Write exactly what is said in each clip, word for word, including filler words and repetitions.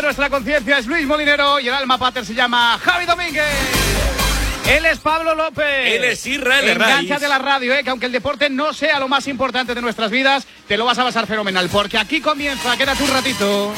nuestra conciencia es Luis Molinero y el alma pater se llama Javi Domínguez. Él es Pablo López. Él es Israel Engancha de la radio, eh, que aunque el deporte no sea lo más importante de nuestras vidas, te lo vas a pasar fenomenal, porque aquí comienza, quédate un ratito,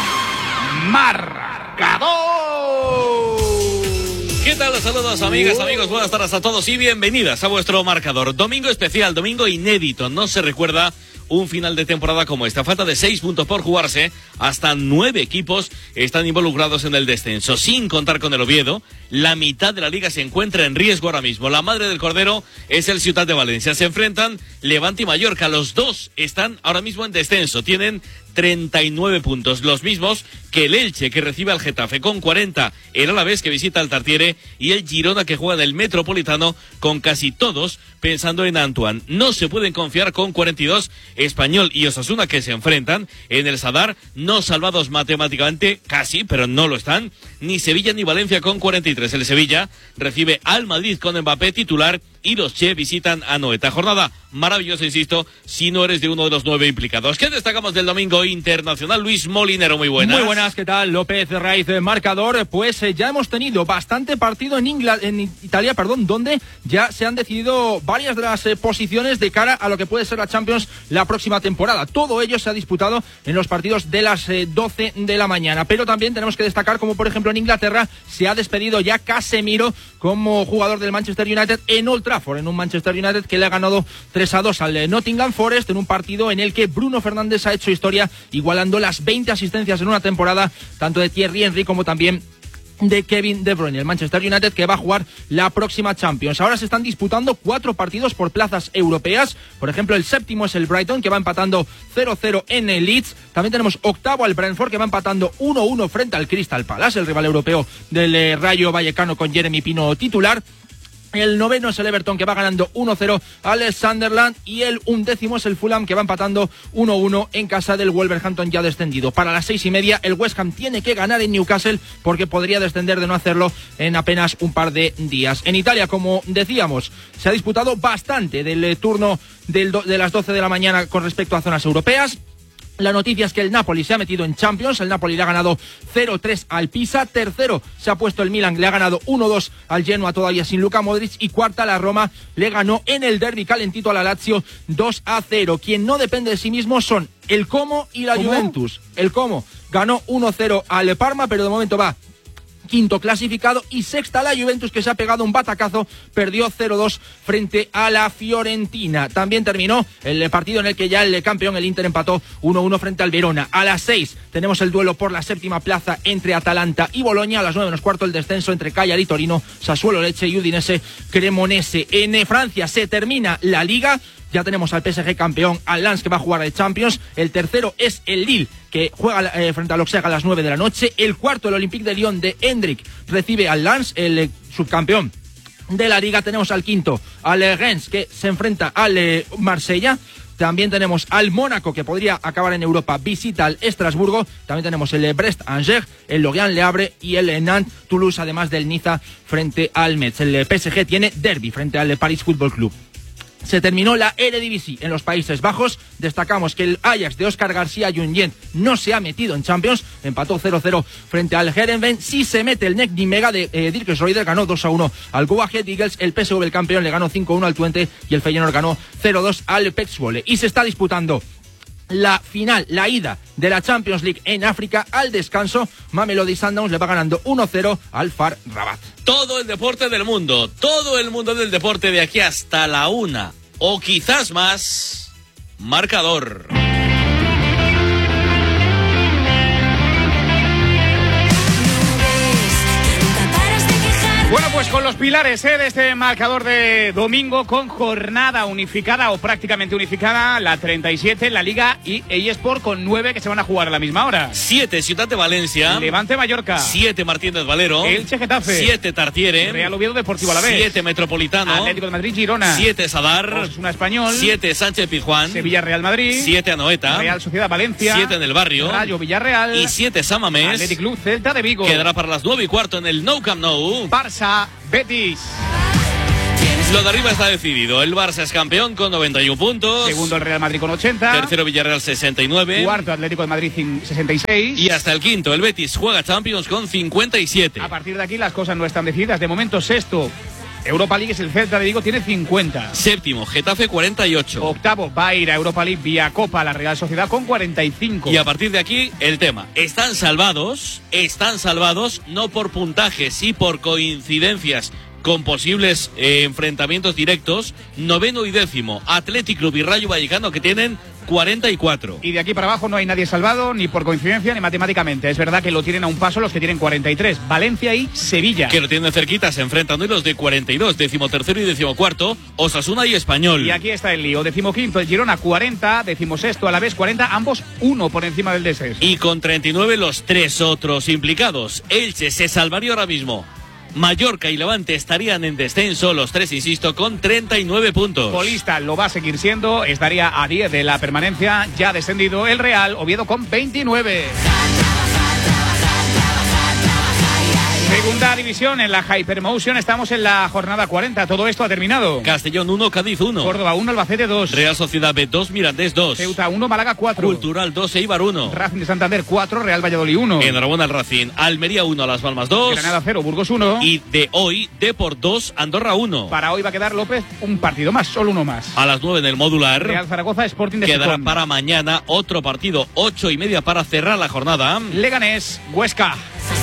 Marcador. ¿Qué tal? Saludos, amigas, amigos, buenas tardes a todos y bienvenidas a vuestro Marcador. Domingo especial, domingo inédito, no se recuerda un final de temporada como esta. Falta de seis puntos por jugarse, hasta nueve equipos están involucrados en el descenso, sin contar con el Oviedo. La mitad de la liga se encuentra en riesgo ahora mismo. La madre del cordero es el Ciutat de Valencia. Se enfrentan Levante y Mallorca. Los dos están ahora mismo en descenso. Tienen treinta y nueve puntos, los mismos que el Elche, que recibe al Getafe con cuarenta, el Alavés, que visita al Tartiere, y el Girona, que juega en el Metropolitano, con casi todos pensando en Antoine. No se pueden confiar con cuarenta y dos, Español y Osasuna, que se enfrentan en el Sadar, no salvados matemáticamente, casi, pero no lo están, ni Sevilla ni Valencia con cuarenta y tres. El Sevilla recibe al Madrid con Mbappé titular y los Che visitan a Noeta. Jornada maravillosa, insisto, si no eres de uno de los nueve implicados. ¿Qué destacamos del domingo internacional? Luis Molinero, muy buenas. Muy buenas, ¿qué tal? López Raiz, marcador. Pues eh, ya hemos tenido bastante partido en, Ingla- en Italia, perdón, donde ya se han decidido varias de las eh, posiciones de cara a lo que puede ser la Champions la próxima temporada. Todo ello se ha disputado en los partidos de las eh, doce de la mañana. Pero también tenemos que destacar como, por ejemplo, en Inglaterra se ha despedido ya Casemiro como jugador del Manchester United en Old Trafford, en un Manchester United que le ha ganado tres a dos al Nottingham Forest, en un partido en el que Bruno Fernández ha hecho historia, igualando las veinte asistencias en una temporada, tanto de Thierry Henry como también de Kevin De Bruyne. El Manchester United que va a jugar la próxima Champions. Ahora se están disputando cuatro partidos por plazas europeas. Por ejemplo, el séptimo es el Brighton, que va empatando cero cero en el Leeds. También tenemos octavo al Brentford, que va empatando uno uno frente al Crystal Palace, el rival europeo del eh, Rayo Vallecano, con Jeremy Pino titular. El noveno es el Everton, que va ganando uno cero al Sunderland, y el undécimo es el Fulham, que va empatando uno uno en casa del Wolverhampton, ya descendido. Para las seis y media el West Ham tiene que ganar en Newcastle, porque podría descender de no hacerlo en apenas un par de días. En Italia, como decíamos, se ha disputado bastante del turno del do- de las doce de la mañana con respecto a zonas europeas. La noticia es que el Napoli se ha metido en Champions. El Napoli le ha ganado cero tres al Pisa. Tercero se ha puesto el Milan, le ha ganado uno dos al Genoa, todavía sin Luka Modric. Y cuarta, la Roma le ganó en el derbi calentito a la Lazio dos a cero. Quien no depende de sí mismo son el Como y la ¿Cómo? Juventus. El Como ganó uno cero al Parma, pero de momento va quinto clasificado, y sexta la Juventus, que se ha pegado un batacazo, perdió cero dos frente a la Fiorentina. También terminó el partido en el que ya el campeón, el Inter, empató uno uno frente al Verona. A las seis tenemos el duelo por la séptima plaza entre Atalanta y Boloña. A las nueve menos cuarto el descenso entre Cagliari y Torino, Sassuolo Lecce y Udinese Cremonese. En Francia se termina la Liga. Ya tenemos al P S G campeón, al Lens, que va a jugar el Champions. El tercero es el Lille, que juega eh, frente al Auxerre a las nueve de la noche. El cuarto, el Olympique de Lyon de Hendrik, recibe al Lens, el eh, subcampeón de la Liga. Tenemos al quinto, al eh, Rennes, que se enfrenta al eh, Marsella. También tenemos al Mónaco, que podría acabar en Europa, visita al Estrasburgo. También tenemos el Brest-Angers, el Lorient Le Havre y el Nantes-Toulouse, además del Niza frente al Metz. El P S G tiene derbi frente al Paris Football Club. Se terminó la Eredivisie en los Países Bajos. Destacamos que el Ajax de Óscar García Junyent no se ha metido en Champions, empató cero cero frente al Heerenveen. Sí se mete el N E C Nimega de eh, Dirk Schroeder, ganó dos a uno al Go Ahead Eagles. El P S V, el campeón, le ganó cinco uno al Twente, y el Feyenoord ganó cero dos al Pek Zwolle. Y se está disputando la final, la ida de la Champions League en África. Al descanso, Mamelodi Sundowns le va ganando uno cero al Far Rabat. Todo el deporte del mundo, todo el mundo del deporte de aquí hasta la una, o quizás más. Marcador. Bueno, pues con los pilares ¿eh? de este marcador de domingo, con jornada unificada o prácticamente unificada, la treinta y siete, la Liga y eSport, con nueve que se van a jugar a la misma hora. siete Ciutat de Valencia, Levante Mallorca, siete Martínez Valero, Elche Getafe, siete Tartiere, Real Oviedo Deportivo Alavés, siete Metropolitano, Atlético de Madrid Girona, siete Sadar, Osasuna Español, siete Sánchez Pizjuán, Sevilla Real Madrid, siete Anoeta, Real Sociedad Valencia, siete en el Barrio, Rayo Villarreal y siete San Mamés. Athletic Club Celta de Vigo. Quedará para las nueve y cuarto en el Nou Camp Nou, Barça Betis. Lo de arriba está decidido. El Barça es campeón con noventa y uno puntos. Segundo el Real Madrid con ochenta. Tercero Villarreal sesenta y nueve. Cuarto Atlético de Madrid sesenta y seis. Y hasta el quinto el Betis juega Champions con cincuenta y siete. A partir de aquí las cosas no están decididas. De momento sexto Europa League es el Celta de Vigo, tiene cincuenta. Séptimo Getafe cuarenta y ocho. Octavo va a ir a Europa League vía Copa la Real Sociedad con cuarenta y cinco. Y a partir de aquí el tema. Están salvados, están salvados no por puntajes, sí por coincidencias con posibles eh, enfrentamientos directos. Noveno y décimo Athletic Club y Rayo Vallecano, que tienen cuarenta y cuatro. Y de aquí para abajo no hay nadie salvado, ni por coincidencia ni matemáticamente. Es verdad que lo tienen a un paso los que tienen cuarenta y tres. Valencia y Sevilla, que lo tienen cerquita, se enfrentan hoy los de cuarenta y dos. Decimotercero y decimocuarto Osasuna y Español. Y aquí está el lío. Decimoquinto el Girona cuarenta. Decimosexto Alavés cuarenta. Ambos uno por encima del descenso. Y con treinta y nueve los tres otros implicados. Elche se salvaría ahora mismo. Mallorca y Levante estarían en descenso, los tres, insisto, con treinta y nueve puntos. Colista lo va a seguir siendo, estaría a diez de la permanencia, ya descendido el Real Oviedo con veintinueve. Segunda división en la Hypermotion, estamos en la jornada cuarenta, todo esto ha terminado. Castellón uno, Cádiz uno. Córdoba uno, Albacete dos. Real Sociedad B dos, Mirandés dos. Ceuta uno, Málaga cuatro. Cultural dos, Eibar uno. Racing de Santander cuatro, Real Valladolid uno. Enhorabuena al Racing. Almería uno, Las Palmas dos. Granada cero, Burgos uno. Y de hoy, Deport dos, Andorra uno. Para hoy va a quedar, López, un partido más, solo uno más. A las nueve en el modular. Real Zaragoza, Sporting de Quedará Gijón. para mañana otro partido, ocho y media para cerrar la jornada. Leganés, Huesca.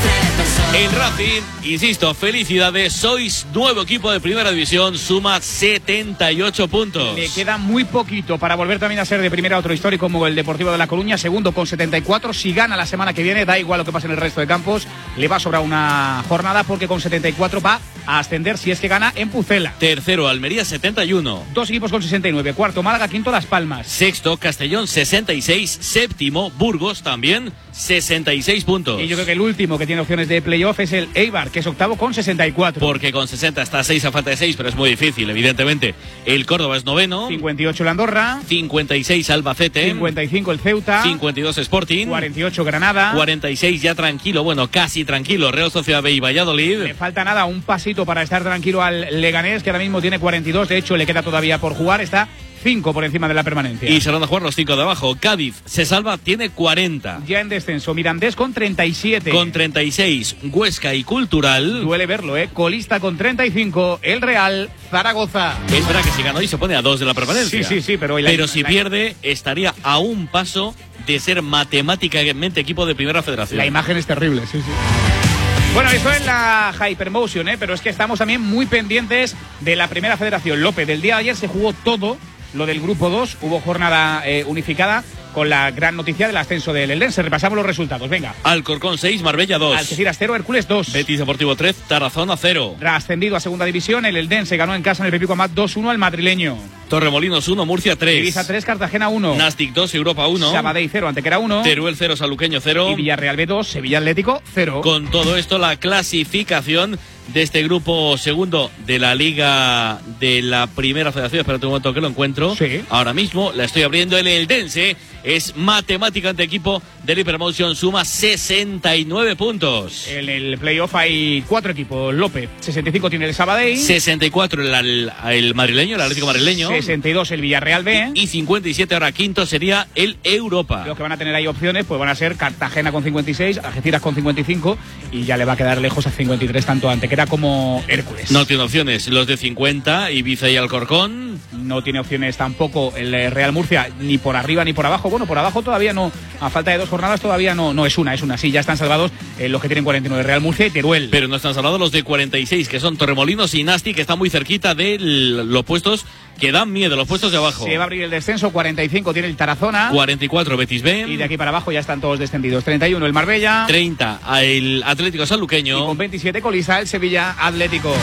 El Racing, insisto, felicidades, sois nuevo equipo de primera división, suma setenta y ocho puntos. Le queda muy poquito para volver también a ser de primera otro histórico como el Deportivo de La Coruña, segundo con setenta y cuatro. Si gana la semana que viene, da igual lo que pase en el resto de campos, le va a sobrar una jornada porque con setenta y cuatro va a ascender si es que gana en Pucela. Tercero, Almería setenta y uno. Dos equipos con sesenta y nueve. Cuarto, Málaga. Quinto, Las Palmas. Sexto, Castellón sesenta y seis. Séptimo, Burgos también sesenta y seis puntos. Y yo creo que el último que tiene opciones de playoff es el Eibar, que es octavo con sesenta y cuatro. Porque con sesenta está a seis a falta de seis, pero es muy difícil, evidentemente. El Córdoba es noveno. cincuenta y ocho el Andorra. cincuenta y seis Albacete. cincuenta y cinco el Ceuta. cincuenta y dos Sporting. cuarenta y ocho Granada. cuarenta y seis ya tranquilo, bueno, casi tranquilo, Real Sociedad B y Valladolid. Le falta nada, un pasito para estar tranquilo al Leganés, que ahora mismo tiene cuarenta y dos. De hecho, le queda todavía por jugar. Está cinco por encima de la permanencia. Y se van a jugar los cinco de abajo. Cádiz se salva, tiene cuarenta. Ya en descenso, Mirandés con treinta y siete. Con treinta y seis, Huesca y Cultural. Duele verlo, ¿eh? Colista con treinta y cinco, el Real Zaragoza. Es verdad que si gana hoy se pone a dos de la permanencia. Sí, sí, sí, pero... Hoy la, pero si la, pierde, estaría a un paso de ser matemáticamente equipo de primera federación. La imagen es terrible, sí, sí. Bueno, eso es la Hypermotion, ¿eh? Pero es que estamos también muy pendientes de la primera federación. López, del día de ayer se jugó todo lo del grupo dos, hubo jornada eh, unificada con la gran noticia del ascenso del Eldense. Repasamos los resultados, venga. Alcorcón seis, Marbella dos. Algeciras cero, Hércules dos. Betis Deportivo tres, Tarazona cero. Ascendido a segunda división, el Eldense ganó en casa en el Pepico Amat dos uno al madrileño. Torremolinos uno, Murcia tres. Ibiza tres, Cartagena uno. Nastic dos, Europa uno. Sabadell cero, Antequera uno. Teruel cero, Saluqueño cero. Y Villarreal B dos, Sevilla Atlético cero. Con todo esto, la clasificación de este grupo segundo de la Liga de la Primera Federación. Espérate un momento que lo encuentro. Sí. Ahora mismo la estoy abriendo. El Eldense es matemáticamente equipo del Hypermotion, suma sesenta y nueve puntos. En el playoff hay cuatro equipos. López, sesenta y cinco tiene el Sabadell. sesenta y cuatro el, el, el madrileño, el Atlético madrileño. sesenta y dos el Villarreal B. Y, y cincuenta y siete ahora quinto sería el Europa. Los que van a tener ahí opciones pues van a ser Cartagena con cincuenta y seis, Algeciras con cincuenta y cinco y ya le va a quedar lejos a cincuenta y tres tanto Antequera como Hércules. No tiene opciones los de cincuenta, Ibiza y Alcorcón. No tiene opciones tampoco el Real Murcia, ni por arriba ni por abajo. Bueno, por abajo todavía no, a falta de dos jornadas todavía no, no es una, es una. Sí, ya están salvados eh, los que tienen cuarenta y nueve, Real Murcia y Teruel. Pero no están salvados los de cuarenta y seis, que son Torremolinos y Nasti, que están muy cerquita de los puestos que dan miedo, los puestos de abajo. Se va a abrir el descenso, cuarenta y cinco tiene el Tarazona. cuarenta y cuatro Betis B. Y de aquí para abajo ya están todos descendidos. treinta y uno el Marbella. treinta el Atlético Sanluqueño. Y con veintisiete colista el Sevilla Atlético.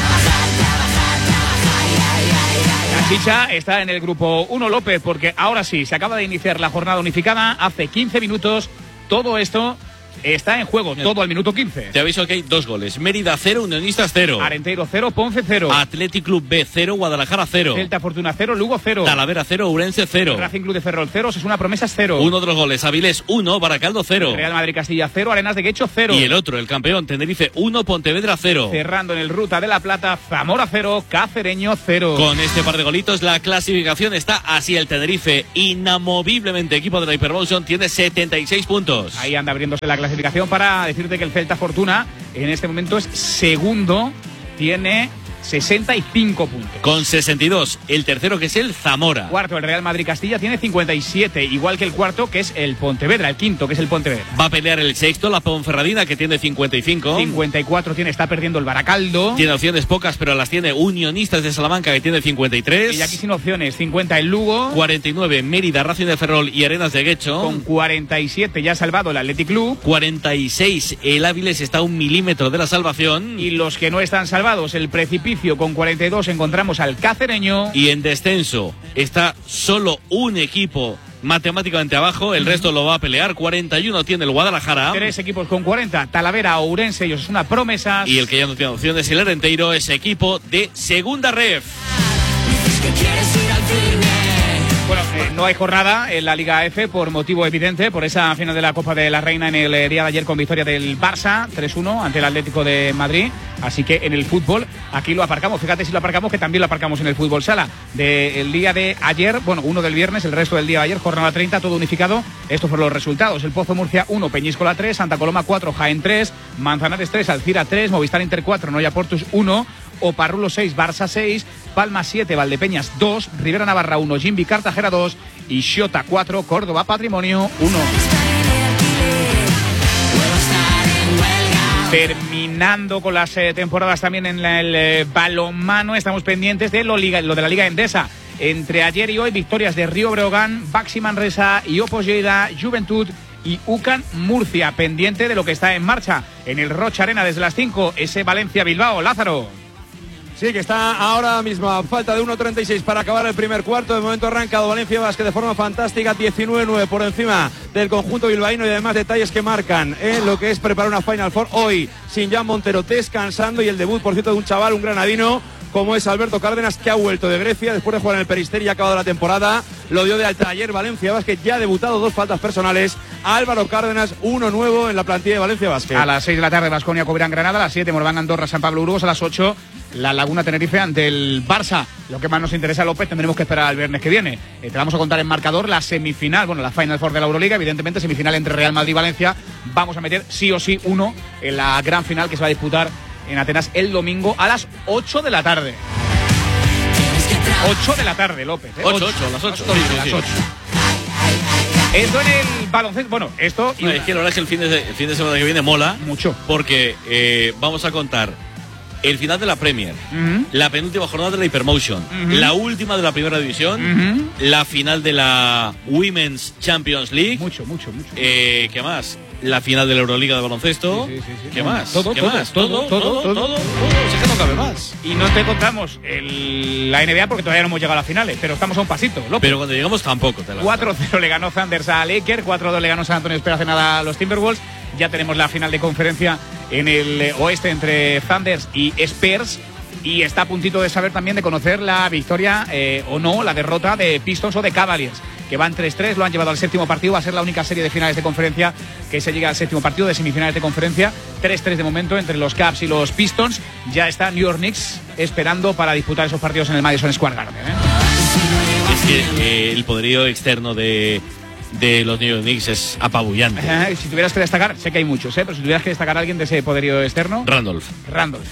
La chicha está en el grupo uno, López, porque ahora sí, se acaba de iniciar la jornada unificada hace quince minutos. Todo esto está en juego todo al minuto quince. Te aviso que hay dos goles. Mérida cero, Unionistas cero. Arenteiro cero, Ponce cero. Athletic Club B cero, Guadalajara cero. Celta Fortuna cero, Lugo cero. Talavera cero, Ourense cero. Racing Club de Ferrol cero, Osasuna Promesas cero. Uno de los goles, Avilés uno, Baracaldo cero. Real Madrid Castilla cero, Arenas de Guecho cero. Y el otro, el campeón, Tenerife uno, Pontevedra cero. Cerrando en el Ruta de la Plata, Zamora cero, Cacereño cero. Con este par de golitos la clasificación está así. El Tenerife, inamoviblemente equipo de la Hypermotion, tiene setenta y seis puntos. Ahí anda abriéndose la clasificación para decirte que el Celta Fortuna en este momento es segundo, tiene sesenta y cinco puntos. Con sesenta y dos, el tercero, que es el Zamora. Cuarto, el Real Madrid Castilla, tiene cincuenta y siete, igual que el cuarto, que es el Pontevedra. El quinto, que es el Pontevedra. Va a pelear el sexto, la Ponferradina, que tiene cincuenta y cinco. cincuenta y cuatro tiene, está perdiendo el Baracaldo. Tiene opciones pocas, pero las tiene Unionistas de Salamanca, que tiene cincuenta y tres. Y aquí sin opciones, cincuenta el Lugo. cuarenta y nueve, Mérida, Racing de Ferrol y Arenas de Guecho. Con cuarenta y siete ya ha salvado el Athletic Club. cuarenta y seis, el Áviles está a un milímetro de la salvación. Y los que no están salvados, el Precipicio con cuarenta y dos, encontramos al Cacereño. Y en descenso está solo un equipo matemáticamente abajo, el resto lo va a pelear. cuarenta y uno tiene el Guadalajara. Tres equipos con cuarenta, Talavera, Ourense, ellos es una promesa. Y el que ya no tiene opciones, el Arenteiro, es equipo de segunda ref. Bueno, eh, no hay jornada en la Liga F por motivo evidente, por esa final de la Copa de la Reina en el eh, día de ayer con victoria del Barça, tres uno ante el Atlético de Madrid. Así que en el fútbol aquí lo aparcamos. Fíjate si lo aparcamos, que también lo aparcamos en el fútbol sala. Del día de ayer, bueno, uno del viernes, el resto del día de ayer, jornada treinta, todo unificado. Estos fueron los resultados. El Pozo Murcia uno, Peñíscola tres, Santa Coloma cuatro, Jaén tres, Manzanares tres, Alcira tres, Movistar Inter cuatro, Noia Portus uno, Oparrulo seis, Barça seis, Palma siete, Valdepeñas dos, Rivera Navarra uno, Jimbi Cartagena dos y Xota cuatro, Córdoba Patrimonio uno. Terminando con las eh, temporadas también en la, el eh, balonmano, estamos pendientes de lo, liga, lo de la Liga Endesa. Entre ayer y hoy, victorias de Río Breogán, Baxi Manresa, Iopo Lleida, Juventud y UCAN Murcia. Pendiente de lo que está en marcha en el Rocha Arena desde las cinco, ese Valencia-Bilbao. Lázaro. Sí, que está ahora mismo a falta de uno treinta y seis para acabar el primer cuarto. De momento ha arrancado Valencia Basket de forma fantástica, diecinueve nueve por encima del conjunto bilbaíno, y además detalles que marcan en lo que es preparar una Final Four hoy sin Jan Montero descansando, y el debut, por cierto, de un chaval, un granadino como es Alberto Cárdenas, que ha vuelto de Grecia después de jugar en el Peristeri y ha acabado la temporada. Lo dio de alta ayer Valencia Basket, ya ha debutado, dos faltas personales. Álvaro Cárdenas, uno nuevo en la plantilla de Valencia Basket. A las seis de la tarde, Baskonia Covirán Granada, a las siete, Morván Andorra, San Pablo Burgos, a las ocho, La Laguna Tenerife ante el Barça. Lo que más nos interesa, López, tendremos que esperar al viernes que viene. Eh, te vamos a contar en marcador la semifinal, bueno, la Final Four de la Euroliga, evidentemente semifinal entre Real Madrid y Valencia. Vamos a meter sí o sí uno en la gran final que se va a disputar en Atenas el domingo a las ocho de la tarde. ocho de la tarde, López. ¿eh? ocho, ocho, a las ocho. Sí, sí, las ocho. Esto en el baloncesto, bueno, esto... No, es que la verdad es que el fin de, el fin de semana que viene mola mucho, porque eh, vamos a contar el final de la Premier, uh-huh. la penúltima jornada de la Hypermotion, uh-huh. la última de la primera división, uh-huh. la final de la Women's Champions League. Mucho, mucho, mucho. Eh, ¿Qué más? La final de la Euroliga de baloncesto. Sí, sí, sí, sí. ¿Qué más? Todo, ¿Qué todo, más? todo, Todo, todo, todo, todo, todo, todo. O sea que no cabe más. Y no te contamos el, la N B A porque todavía no hemos llegado a las finales, pero estamos a un pasito, López. Pero cuando llegamos tampoco te la cuatro cero le ganó Thunders a Lakers, cuatro dos le ganó San Antonio Spurs hace nada a los Timberwolves. Ya tenemos la final de conferencia en el oeste entre Thunders y Spurs. Y está a puntito de saber también, de conocer la victoria eh, o no, la derrota de Pistons o de Cavaliers, que van tres tres, lo han llevado al séptimo partido. Va a ser la única serie de finales de conferencia que se llega al séptimo partido de semifinales de conferencia. tres tres de momento entre los Cavs y los Pistons. Ya está New York Knicks esperando para disputar esos partidos en el Madison Square Garden, ¿eh? Es que eh, el poderío externo de, de los New York Knicks es apabullante. Eh, si tuvieras que destacar, sé que hay muchos, ¿eh? Pero si tuvieras que destacar a alguien de ese poderío externo... Randolph. Randolph.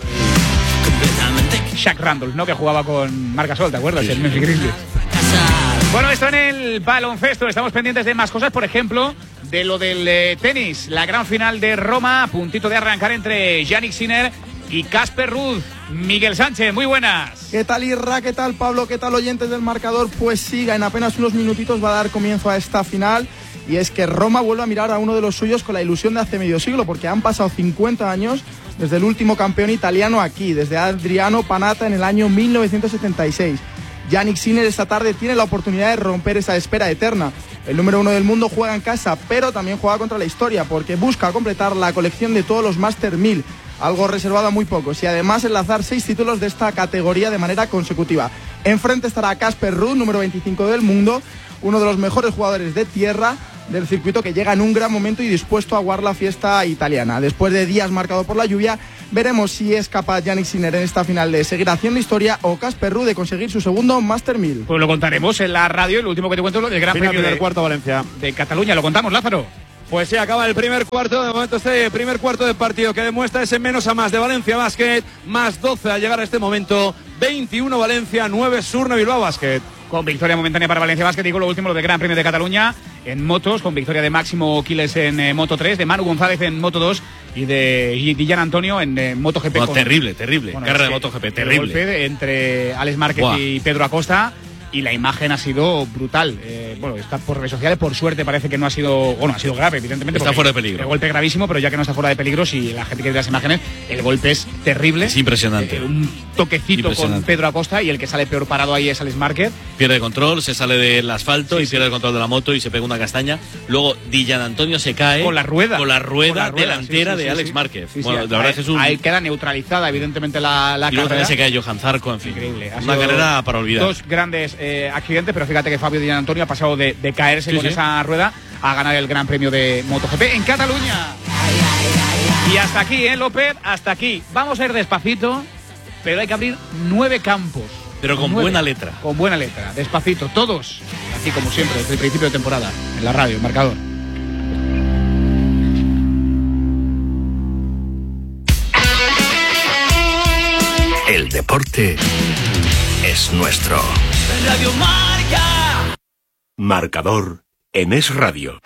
Shaq Randolph, ¿no? Que jugaba con Marc Gasol, ¿te acuerdas? Sí, el sí. Memphis Grizzlies. Bueno, esto en el baloncesto. Estamos pendientes de más cosas, por ejemplo, de lo del eh, tenis. La gran final de Roma, a puntito de arrancar entre Yannick Sinner y Casper Ruud. Miguel Sánchez, muy buenas. ¿Qué tal, Irra? ¿Qué tal, Pablo? ¿Qué tal, oyentes del marcador? Pues siga, en apenas unos minutitos va a dar comienzo a esta final. Y es que Roma vuelve a mirar a uno de los suyos con la ilusión de hace medio siglo, porque han pasado cincuenta años desde el último campeón italiano aquí, desde Adriano Panatta en el año mil novecientos setenta y seis. Jannik Sinner esta tarde tiene la oportunidad de romper esa espera eterna. El número uno del mundo juega en casa, pero también juega contra la historia, porque busca completar la colección de todos los Master mil, algo reservado a muy pocos, y además enlazar seis títulos de esta categoría de manera consecutiva. Enfrente estará Casper Ruud, número veinticinco del mundo, uno de los mejores jugadores de tierra del circuito, que llega en un gran momento y dispuesto a aguar la fiesta italiana. Después de días marcados por la lluvia, veremos si es capaz Jannik Sinner en esta final de seguir haciendo historia o Casper Ruud de conseguir su segundo Master mil. Pues lo contaremos en la radio, y lo último que te cuento es lo del Gran Premio del de, cuarto Valencia de Cataluña. Lo contamos, Lázaro. Pues sí, acaba el primer cuarto. De momento este primer cuarto de partido que demuestra ese menos a más de Valencia Basket, más doce a llegar a este momento, veintiuno Valencia, nueve Surne Bilbao Basket. Con victoria momentánea para Valencia Basket. Digo lo último, lo del Gran Premio de Cataluña en motos, con victoria de Máximo Quiles en eh, Moto tres, de Manu González en Moto dos y de Dillan Antonio en eh, MotoGP. No, con, terrible, terrible. Bueno, carrera es de que MotoGP, el terrible. golpe entre Alex Márquez Buah. y Pedro Acosta. Y la imagen ha sido brutal. Eh, bueno, está por redes sociales, por suerte parece que no ha sido, bueno, ha sido grave, evidentemente. Está fuera de peligro. El golpe es gravísimo, pero ya que no está fuera de peligro, si la gente quiere ver las imágenes, el golpe es terrible. Es impresionante. Eh, un toquecito Impresionante. con Pedro Acosta, y el que sale peor parado ahí es Alex Márquez. Pierde control, se sale del asfalto Sí, y sí. pierde el control de la moto y se pega una castaña. Luego Dillan Antonio se cae Con la rueda. Con la rueda, Con la rueda, delantera sí, sí, de sí, Alex sí. Márquez. Sí, sí, bueno, ahí- la verdad es que es un... Ahí queda neutralizada, evidentemente, la, la Y luego carrera. también se cae Johan Zarco, en fin. Increíble. Ha Una sido carrera para olvidar. Dos grandes eh, accidentes, pero fíjate que Fabio Dillan Antonio ha pasado de, de caerse Sí, con sí. esa rueda a ganar el Gran Premio de MotoGP en Cataluña. Y hasta aquí, ¿eh, López? Hasta aquí. Vamos a ir despacito, pero hay que abrir nueve campos. Pero con Nueve. buena letra. Con buena letra, despacito, todos. Así como siempre, desde el principio de temporada, en la radio, en Marcador. El deporte es nuestro. Radio Marca. Marcador en Es Radio.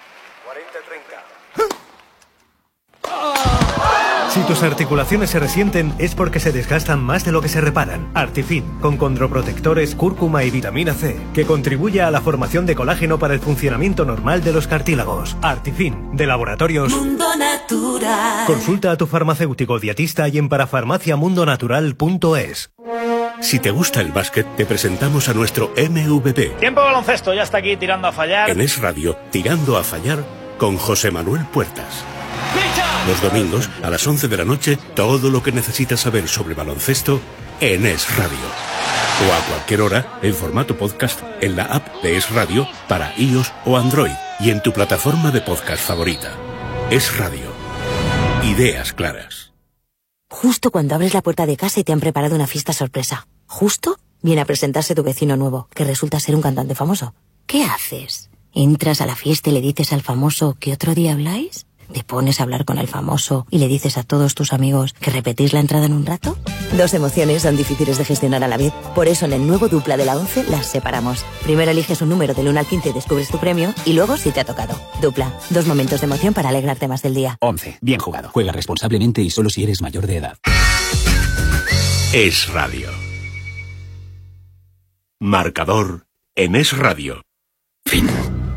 Si tus articulaciones se resienten es porque se desgastan más de lo que se reparan. Artifin, con condroprotectores, cúrcuma y vitamina C, que contribuye a la formación de colágeno para el funcionamiento normal de los cartílagos. Artifin, de Laboratorios Mundo Natural. Consulta a tu farmacéutico dietista y en parafarmacia mundo natural punto es. Si te gusta el básquet, te presentamos a nuestro M V P. Tiempo de baloncesto, ya está aquí tirando a fallar. En Es Radio, Tirando a Fallar, con José Manuel Puertas. Los domingos, a las once de la noche, todo lo que necesitas saber sobre baloncesto en Es Radio. O a cualquier hora, en formato podcast, en la app de Es Radio para iOS o Android y en tu plataforma de podcast favorita. Es Radio. Ideas claras. Justo cuando abres la puerta de casa y te han preparado una fiesta sorpresa. Justo viene a presentarse tu vecino nuevo, que resulta ser un cantante famoso. ¿Qué haces? ¿Entras a la fiesta y le dices al famoso que otro día habláis? ¿Te pones a hablar con el famoso y le dices a todos tus amigos que repetís la entrada en un rato? Dos emociones son difíciles de gestionar a la vez. Por eso en el nuevo Dupla de la once las separamos. Primero eliges un número del uno al quince y descubres tu premio, y luego si te ha tocado. Dupla, dos momentos de emoción para alegrarte más del día. once. Bien jugado. Juega responsablemente y solo si eres mayor de edad. Es Radio. Marcador en Es Radio. Fin.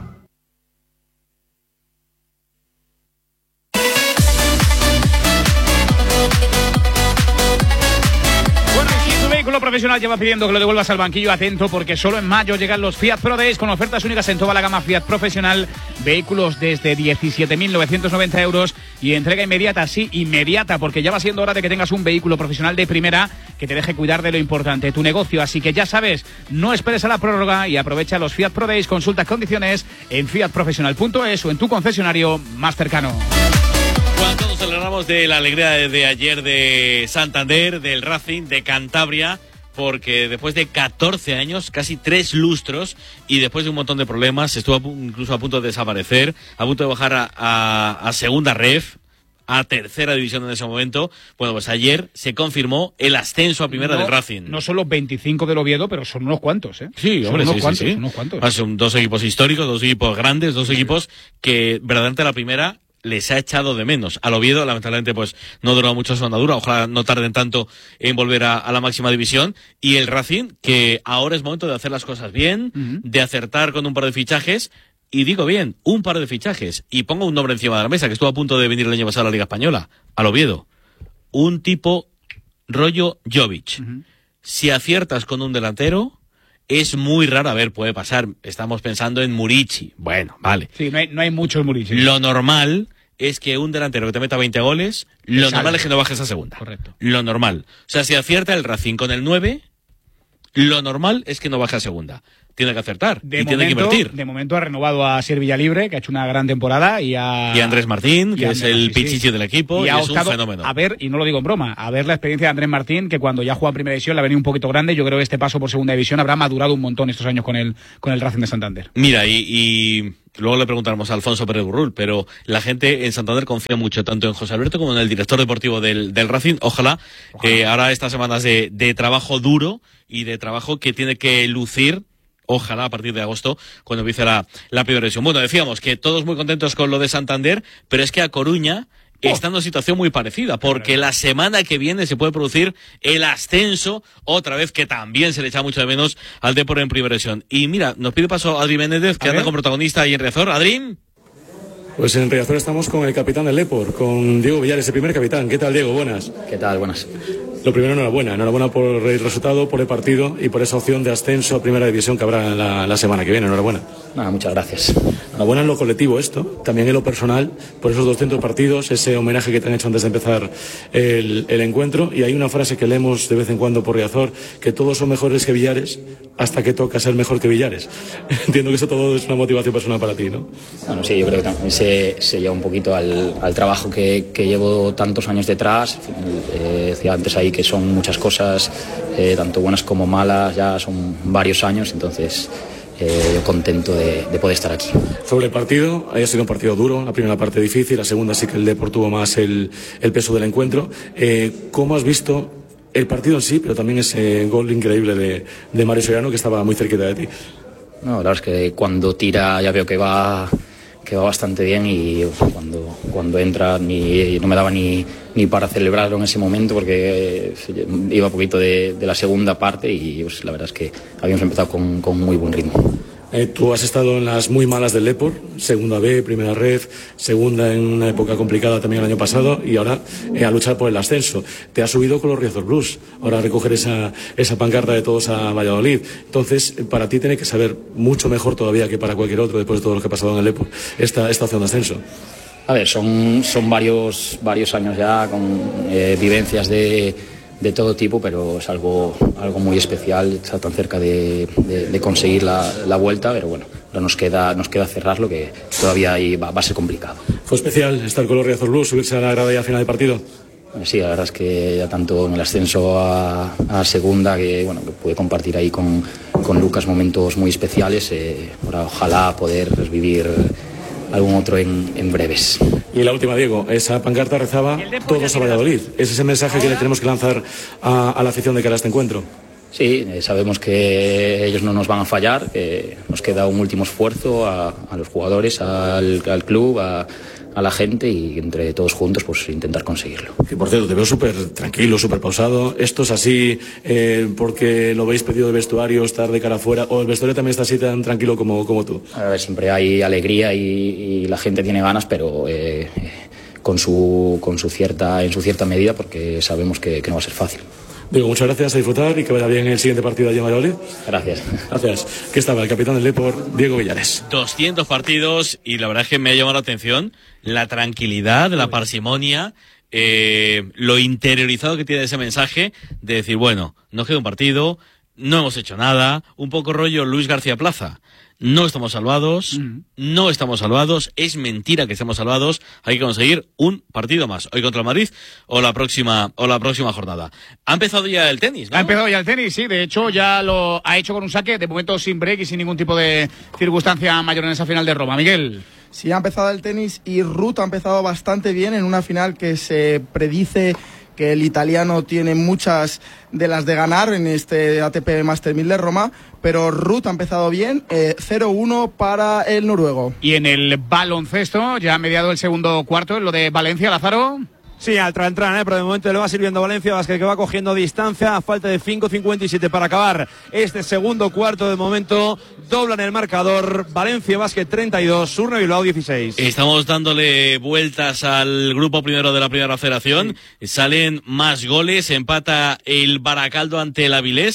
Bueno, y si tu vehículo profesional lleva pidiendo que lo devuelvas al banquillo, atento, porque solo en mayo llegan los Fiat Pro Days con ofertas únicas en toda la gama Fiat profesional. Vehículos desde diecisiete mil novecientos noventa euros y entrega inmediata, sí, inmediata, porque ya va siendo hora de que tengas un vehículo profesional de primera que te deje cuidar de lo importante, tu negocio. Así que ya sabes, no esperes a la prórroga y aprovecha los Fiat Pro Days. Consulta condiciones en fiat profesional punto es o en tu concesionario más cercano. Bueno, todos celebramos de la alegría de, de ayer de Santander, del Racing, de Cantabria, porque después de catorce años, casi tres lustros, y después de un montón de problemas, estuvo a pu- incluso a punto de desaparecer, a punto de bajar a, a, a segunda ref, a tercera división en ese momento. Bueno, pues ayer se confirmó el ascenso a primera No, del Racing. No son los veinticinco del Oviedo, pero son unos cuantos, ¿eh? Sí, son hombre, unos sí, cuantos, sí, sí. son unos cuantos. Ah, son dos equipos históricos, dos equipos grandes, dos equipos que verdaderamente la primera les ha echado de menos. Al Oviedo, lamentablemente, pues no duró mucho su andadura. Ojalá no tarden tanto en volver a, a la máxima división. Y el Racing, que ahora es momento de hacer las cosas bien, Uh-huh. de acertar con un par de fichajes. Y digo bien, un par de fichajes. Y pongo un nombre encima de la mesa, que estuvo a punto de venir el año pasado a la Liga Española, al Oviedo. Un tipo rollo Jovic. Uh-huh. Si aciertas con un delantero, es muy raro. A ver, puede pasar. Estamos pensando en Murici. Bueno, vale. Sí, no hay, no hay muchos Murici. Lo normal es que un delantero que te meta veinte goles, lo salve. normal es que no bajes a segunda. Correcto. Lo normal. O sea, si acierta el Racing con el nueve, lo normal es que no baje a segunda. Tiene que acertar De y momento, tiene que invertir. De momento ha renovado a Sier Villalibre, que ha hecho una gran temporada, y a... Y a Andrés Martín, y que a es Andrés el Martín, pichichi sí. del equipo, y, ha es un optado fenómeno. A ver, y no lo digo en broma, a ver la experiencia de Andrés Martín, que cuando ya juega en Primera División le ha venido un poquito grande. Yo creo que este paso por Segunda División habrá madurado un montón estos años con el, con el Racing de Santander. Mira, y, y luego le preguntaremos a Alfonso Pérez Burrul, pero la gente en Santander confía mucho tanto en José Alberto como en el director deportivo del, del Racing. Ojalá, Ojalá. Eh, ahora estas semanas de, de trabajo duro y de trabajo que tiene que lucir, ojalá a partir de agosto, cuando empiece la, la primera división. Bueno, decíamos que todos muy contentos con lo de Santander, pero es que a Coruña oh. está en una situación muy parecida, porque la semana que viene se puede producir el ascenso, otra vez, que también se le echa mucho de menos al Depor en primera división. Y mira, nos pide paso Adri Méndez, que anda con protagonista ahí en Riazor. Adri. Pues en Riazor estamos con el capitán del Depor, con Diego Villares, el primer capitán. ¿Qué tal, Diego? Buenas. ¿Qué tal? Buenas. Lo primero, enhorabuena. Enhorabuena por el resultado, por el partido y por esa opción de ascenso a primera división que habrá la, la semana que viene. Enhorabuena. Nada, muchas gracias. Enhorabuena en lo colectivo esto, también en lo personal, por esos doscientos partidos, ese homenaje que te han hecho antes de empezar el, el encuentro. Y hay una frase que leemos de vez en cuando por Riazor, que todos son mejores que Villares hasta que toca ser mejor que Villares. Entiendo que eso todo es una motivación personal para ti, ¿no? Bueno, sí, yo creo que también se, se lleva un poquito al, al trabajo que, que llevo tantos años detrás. Eh, decía antes ahí que son muchas cosas, eh, tanto buenas como malas, ya son varios años, entonces eh, yo contento de, de poder estar aquí. Sobre el partido, ha sido un partido duro, la primera parte difícil, la segunda sí que el Depor tuvo más el, el peso del encuentro. Eh, ¿Cómo has visto el partido en sí, pero también ese gol increíble de, de Mario Soriano, que estaba muy cerquita de ti? No, la verdad es que cuando tira ya veo que va... que va bastante bien, y cuando, cuando entra ni, no me daba ni, ni para celebrarlo en ese momento, porque iba un poquito de, de la segunda parte y pues, la verdad es que habíamos empezado con, con muy buen ritmo. Eh, tú has estado en las muy malas del Depor, segunda B, primera red, segunda en una época complicada también el año pasado, y ahora eh, a luchar por el ascenso. Te has subido con los Riazor Blues, ahora a recoger esa, esa pancarta de todos a Valladolid. Entonces, para ti tiene que saber mucho mejor todavía que para cualquier otro, después de todo lo que ha pasado en el Depor, esta, esta opción de ascenso. A ver, son, son varios, varios años ya con eh, vivencias de... de todo tipo, pero es algo, algo muy especial estar tan cerca de, de, de conseguir la, la vuelta, pero bueno, ahora nos queda, nos queda cerrarlo, que todavía ahí va, va a ser complicado. ¿Fue especial estar con los Riazor Blues, subirse a la grada ya a final de partido? Sí, la verdad es que ya tanto en el ascenso a, a segunda, que bueno, que pude compartir ahí con, con Lucas momentos muy especiales, eh, ahora ojalá poder vivir algún otro en, en breves. Y la última, Diego, esa pancarta rezaba todos a Valladolid. ¿Es ese mensaje que le tenemos que lanzar a, a la afición de cara a este encuentro? Sí, eh, sabemos que ellos no nos van a fallar, que nos queda un último esfuerzo a, a los jugadores, al, al club, a, a la gente, y entre todos juntos pues intentar conseguirlo. Que por cierto, te veo súper tranquilo, súper pausado. ¿Esto es así eh, porque lo veis pedido de vestuario, estar de cara afuera, o el vestuario también está así tan tranquilo como, como tú? A ver, siempre hay alegría y, y la gente tiene ganas, pero eh, con su, con su cierta, en su cierta medida, porque sabemos que, que no va a ser fácil. Diego, muchas gracias, a disfrutar y que vaya bien el siguiente partido allí en Valladolid. Gracias. Gracias. Que estaba el capitán del Depor, Diego Villares. doscientos partidos, y la verdad es que me ha llamado la atención la tranquilidad, la parsimonia, eh, lo interiorizado que tiene ese mensaje de decir, bueno, nos queda un partido, no hemos hecho nada, un poco rollo Luis García Plaza. No estamos salvados, mm. no estamos salvados, es mentira que estemos salvados, hay que conseguir un partido más, hoy contra el Madrid o la próxima o la próxima jornada. Ha empezado ya el tenis, ¿no? Ha empezado ya el tenis, sí, de hecho ya lo ha hecho con un saque, de momento sin break y sin ningún tipo de circunstancia mayor en esa final de Roma. Miguel. Sí, ha empezado el tenis y Ruth ha empezado bastante bien en una final que se predice que el italiano tiene muchas de las de ganar en este A T P Master mil de Roma, pero Ruth ha empezado bien, eh, cero uno para el noruego. Y en el baloncesto, ya ha mediado el segundo cuarto, en lo de Valencia, Lázaro. Sí, al tran-tran, ¿eh? Pero de momento le va sirviendo Valencia Basket, que va cogiendo distancia a falta de cinco cincuenta y siete para acabar este segundo cuarto. De momento doblan el marcador, Valencia Basket treinta y dos, Surne Bilbao dieciséis. Estamos dándole vueltas al grupo primero de la primera federación, sí. Salen más goles, empata el Baracaldo ante el Avilés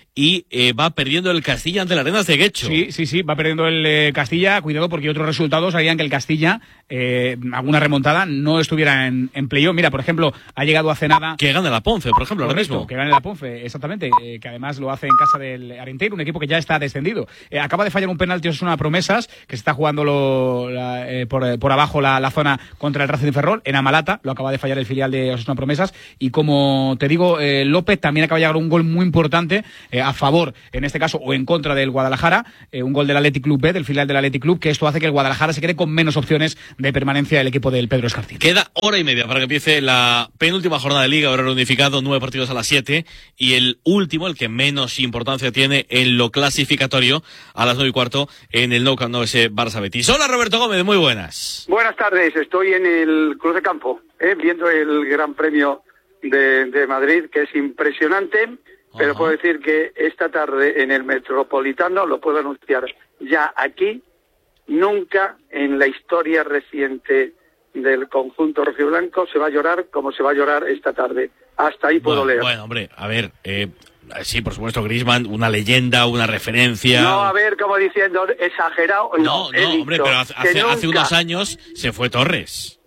y eh, va perdiendo el Castilla ante el Arenas de Guecho. Sí, sí, sí, va perdiendo el eh, Castilla. Cuidado porque otros resultados harían que el Castilla, eh, alguna remontada, no estuviera en, en playoff. Mira, por ejemplo, ha llegado hace nada... Que gane la Ponce, por ejemplo, ahora mismo. Que gane la Ponce, exactamente. Eh, que además lo hace en casa del Arenteiro, un equipo que ya está descendido. Eh, acaba de fallar un penalti Osasuna Promesas, que se está jugando lo, la, eh, por, por abajo la, la zona contra el Racing de Ferrol, en Amalata. Lo acaba de fallar el filial de Osasuna Promesas. Y como te digo, eh, López también acaba de llegar un gol muy importante eh, a favor, en este caso, o en contra del Guadalajara. Eh, un gol del Athletic Club B, del filial del Athletic Club, que esto hace que el Guadalajara se quede con menos opciones de permanencia del equipo del Pedro Escartín. Queda hora y media para que empiece la penúltima jornada de Liga, ahora unificado, nueve partidos a las siete, y el último, el que menos importancia tiene en lo clasificatorio, a las nueve y cuarto, en el Nou Camp Nou, ese Barça Betis. Hola, Roberto Gómez, muy buenas. Buenas tardes, estoy en el Cruz de Campo, eh, viendo el Gran Premio de, de Madrid, que es impresionante, pero Ajá. puedo decir que esta tarde en el Metropolitano, lo puedo anunciar ya aquí, nunca en la historia reciente del conjunto rojiblanco se va a llorar como se va a llorar esta tarde. Hasta ahí puedo bueno, leer. Bueno, hombre, a ver, eh, sí, por supuesto, Griezmann, una leyenda, una referencia. No, a ver, como diciendo, exagerado. No, no, no hombre, pero hace, hace, nunca... hace unos años se fue Torres.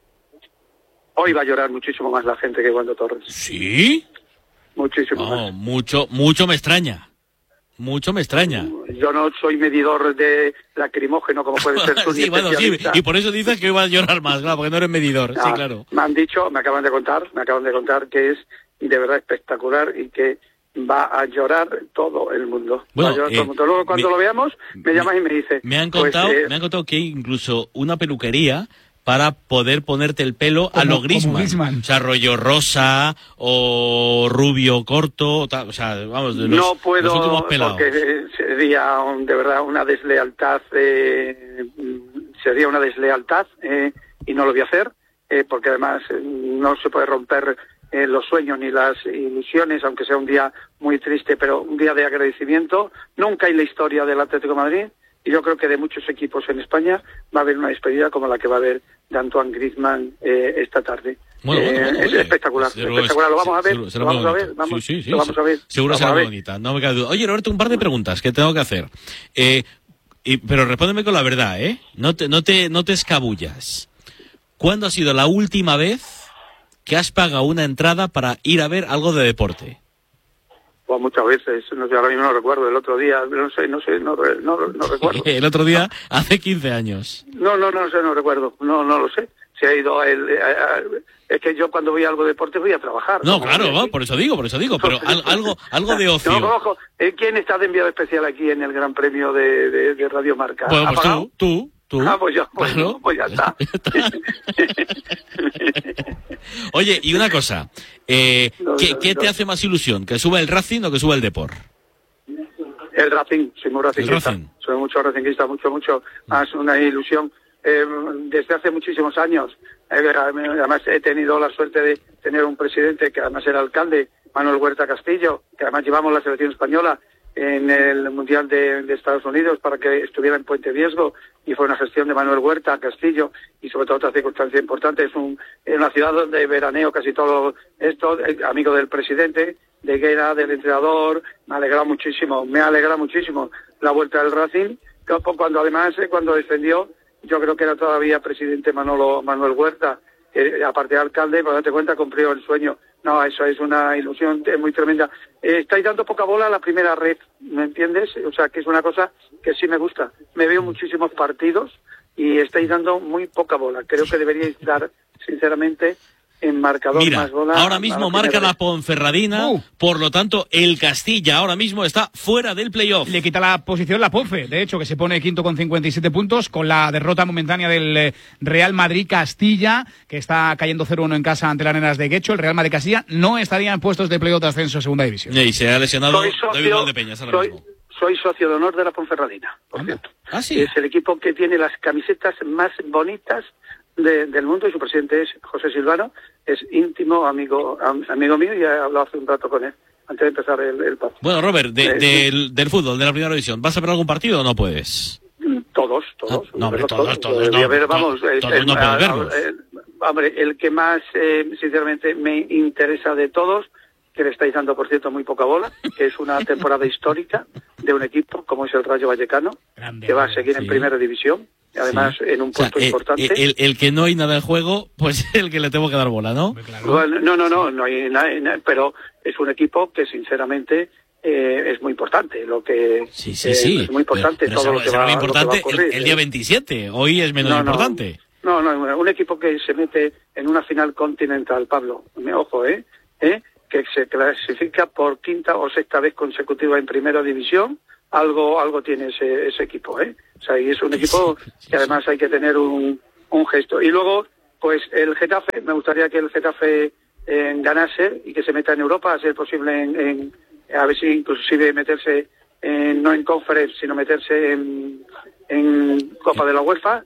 Hoy va a llorar muchísimo más la gente que cuando Torres. ¿Sí? Muchísimo no, más. Mucho, mucho me extraña. Mucho me extraña. Yo no soy medidor de lacrimógeno como puede ser tú. Sí, bueno, sí, y por eso dices que iba a llorar más, claro, porque no eres medidor. No, sí, claro. Me han dicho, me acaban de contar, me acaban de contar que es de verdad espectacular y que va a llorar todo el mundo. Bueno, va a llorar eh, todo el mundo. Luego cuando me, lo veamos, me llamas y me dices. Me han contado, pues, eh, me han contado que hay incluso una peluquería para poder ponerte el pelo a lo Griezmann. O sea, rollo rosa o rubio corto, tal, o sea, vamos, de los, no puedo, los últimos pelados. Porque sería un, de verdad una deslealtad, eh, sería una deslealtad eh, y no lo voy a hacer, eh, porque además eh, no se puede romper eh, los sueños ni las ilusiones, aunque sea un día muy triste, pero un día de agradecimiento. Nunca en la historia del Atlético de Madrid, y yo creo que de muchos equipos en España, va a haber una despedida como la que va a haber de Antoine Griezmann eh, esta tarde. Bueno, eh, bueno, es oye, espectacular, pues, espectacular. Lo vamos a ver, será, será lo vamos a ver, vamos, sí, sí, sí, lo vamos a ver. Seguro será muy bonita, no me cabe duda. Oye, Roberto, un par de preguntas que tengo que hacer. Eh, y, pero respóndeme con la verdad, ¿eh? No te, no te, no te escabullas. ¿Cuándo ha sido la última vez que has pagado una entrada para ir a ver algo de deporte? Pues muchas veces, no sé, ahora mismo no recuerdo, el otro día, no sé, no sé, no, no, no recuerdo. El otro día, hace quince años. No, no, no sé, no recuerdo, no, no lo sé. Se ha ido el, a, a, es que yo cuando voy a algo de deporte voy a trabajar. No, claro, no, por eso digo, por eso digo, pero al, algo, algo de ocio. No, ojo, ¿quién está de enviado especial aquí en el Gran Premio de, de, de Radio Marca? Bueno, pues tú, tú. ¿Tú? Ah, pues, yo, pues, claro. no, pues ya está. Oye, y una cosa, eh, no, ¿qué, no, ¿qué no. te hace más ilusión? ¿Que suba el Racing o que suba el Depor? El Racing, soy muy racinguista. Racing. Soy mucho racinguista, mucho, mucho. Más una ilusión eh, desde hace muchísimos años. Eh, además he tenido la suerte de tener un presidente que además era alcalde, Manuel Huerta Castillo, que además llevamos la selección española en el Mundial de, de Estados Unidos para que estuviera en Puente Viesgo, y fue una gestión de Manuel Huerta Castillo, y sobre todo otra circunstancia importante, es un, es una ciudad donde veraneo casi todo esto, eh, amigo del presidente, de Guerra, del entrenador. Me alegra muchísimo, me alegra muchísimo la vuelta del Racing, cuando además, eh, cuando descendió, yo creo que era todavía presidente Manolo Manuel Huerta, eh, aparte de alcalde, para darte cuenta, cumplió el sueño. No, eso es una ilusión muy tremenda. Eh, estáis dando poca bola a la primera red, ¿me entiendes? O sea, que es una cosa que sí me gusta. Me veo muchísimos partidos y estáis dando muy poca bola. Creo que deberíais dar, sinceramente, en marcador Mira, más bola. ahora mismo la marca red. la Ponferradina, uh. por lo tanto, el Castilla ahora mismo está fuera del playoff. Le quita la posición la Ponfe, de hecho, que se pone quinto con cincuenta y siete puntos, con la derrota momentánea del Real Madrid-Castilla, que está cayendo cero uno en casa ante las Arenas de Guecho. El Real Madrid-Castilla no estaría en puestos de playoff de ascenso a segunda división. Y se ha lesionado Soy socio, David Valdepeñas ahora soy, mismo. Soy socio de honor de la Ponferradina, por cierto. Ah, sí. Es el equipo que tiene las camisetas más bonitas de, del mundo, y su presidente es José Silvano, es íntimo amigo am, amigo mío, y he hablado hace un rato con él antes de empezar el, el partido. Bueno, Robert, de, eh, del, del fútbol, de la primera división, ¿vas a ver algún partido o no puedes? Todos, todos. Ah, no, hombre, todos, todos, todos. no, ver, vamos, todos, el, todos no el, puedes verlos. el, hombre, el que más, eh, sinceramente, me interesa de todos, que le estáis dando, por cierto, muy poca bola, que es una temporada histórica de un equipo como es el Rayo Vallecano, Grande, que va a seguir sí. en primera división, y además sí. en un puesto o sea, importante. El, el, el que no hay nada en juego, pues es el que le tengo que dar bola, ¿no? Claro. Bueno, no, no, no, no hay nada, pero es un equipo que sinceramente eh, es muy importante, lo que sí, sí, sí. Eh, es muy importante pero, pero todo lo que, va, muy importante lo que va a ocurrir, el, el día veintisiete, hoy es menos no, importante. No, no, no, un equipo que se mete en una final continental, Pablo, me ojo, ¿eh? ¿eh? que se clasifica por quinta o sexta vez consecutiva en primera división, algo algo tiene ese, ese equipo, ¿eh? O sea, y es un equipo que además hay que tener un, un gesto. Y luego, pues el Getafe, me gustaría que el Getafe eh, ganase y que se meta en Europa, a ser posible en, en a ver si inclusive meterse en, no en Conference, sino meterse en, en Copa de la UEFA.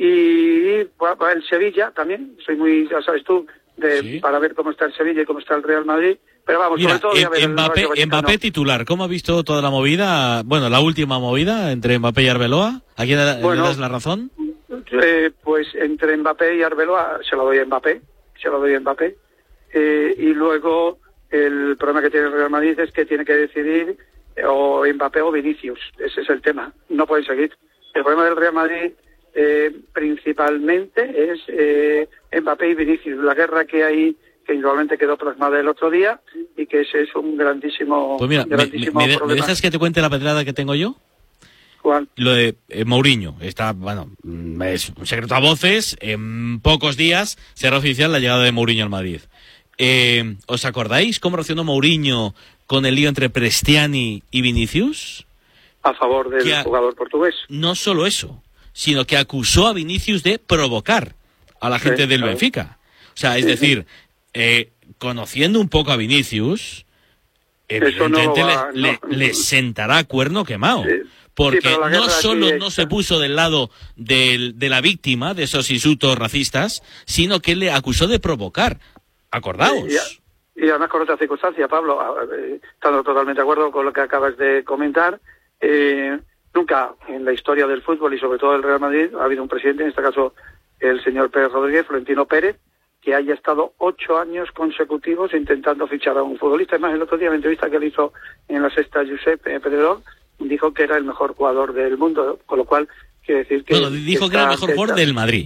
Y pues, el Sevilla también, soy muy, ya sabes tú, de, sí. para ver cómo está el Sevilla y cómo está el Real Madrid, pero vamos, Mira, sobre todo en, a ver Mbappé, el Mbappé titular, ¿cómo ha visto toda la movida, bueno, la última movida entre Mbappé y Arbeloa? ¿A quién le, bueno, le das la razón? Eh, pues entre Mbappé y Arbeloa se lo doy a Mbappé, se lo doy a Mbappé, eh, y luego el problema que tiene el Real Madrid es que tiene que decidir eh, o Mbappé o Vinicius, ese es el tema, no pueden seguir. El problema del Real Madrid Eh, principalmente es eh, Mbappé y Vinicius, la guerra que hay, que igualmente quedó plasmada el otro día y que ese es un grandísimo, pues mira, grandísimo me, me, problema. ¿Me dejas que te cuente la pedrada que tengo yo? ¿Cuál? Lo de eh, Mourinho, está, bueno, es un secreto a voces, en pocos días será oficial la llegada de Mourinho al Madrid. Eh, ¿Os acordáis cómo reaccionó Mourinho con el lío entre Prestiani y Vinicius? A favor del a, jugador portugués. No solo eso, sino que acusó a Vinicius de provocar a la gente sí, del claro. Benfica. O sea, es sí, decir, eh, conociendo un poco a Vinicius, evidentemente no va, le, no, le, le sentará cuerno quemado. Sí, porque sí, no solo no se puso del lado del, de la víctima de esos insultos racistas, sino que le acusó de provocar. Acordaos. Sí, y, y además con otra circunstancia, Pablo, estando totalmente de acuerdo con lo que acabas de comentar, eh, nunca en la historia del fútbol y sobre todo del Real Madrid ha habido un presidente, en este caso el señor Pérez Rodríguez, Florentino Pérez, que haya estado ocho años consecutivos intentando fichar a un futbolista. Además, el otro día en la entrevista que le hizo en la Sexta Josep Pedrerol, dijo que era el mejor jugador del mundo, con lo cual quiere decir que... Bueno, dijo que, que era el mejor jugador del Madrid.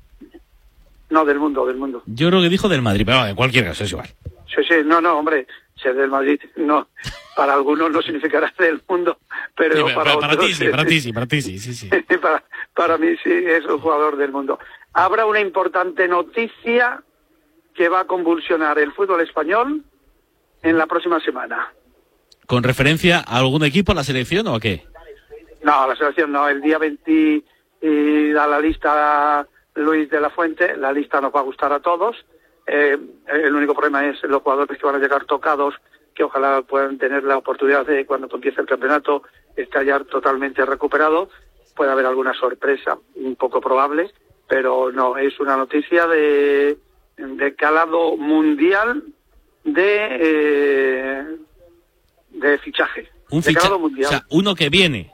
No, del mundo, del mundo. Yo creo que dijo del Madrid, pero en cualquier caso es igual. Sí, sí, no, no, hombre, ser del Madrid, no, para algunos no significará del mundo, pero, sí, pero para, para, otros... Para ti sí, para ti sí, para ti sí, sí, sí. para, para mí sí, es un jugador del mundo. Habrá una importante noticia que va a convulsionar el fútbol español en la próxima semana. ¿Con referencia a algún equipo, a la selección o a qué? No, la selección no, el día veinte y da la lista Luis de la Fuente, la lista nos va a gustar a todos. Eh, el único problema es los jugadores que van a llegar tocados, que ojalá puedan tener la oportunidad de, cuando empiece el campeonato, estar ya totalmente recuperado. Puede haber alguna sorpresa, un poco probable, pero no, es una noticia de, de calado mundial de, eh, de fichaje. Un de fichaje, mundial. O sea, uno que viene.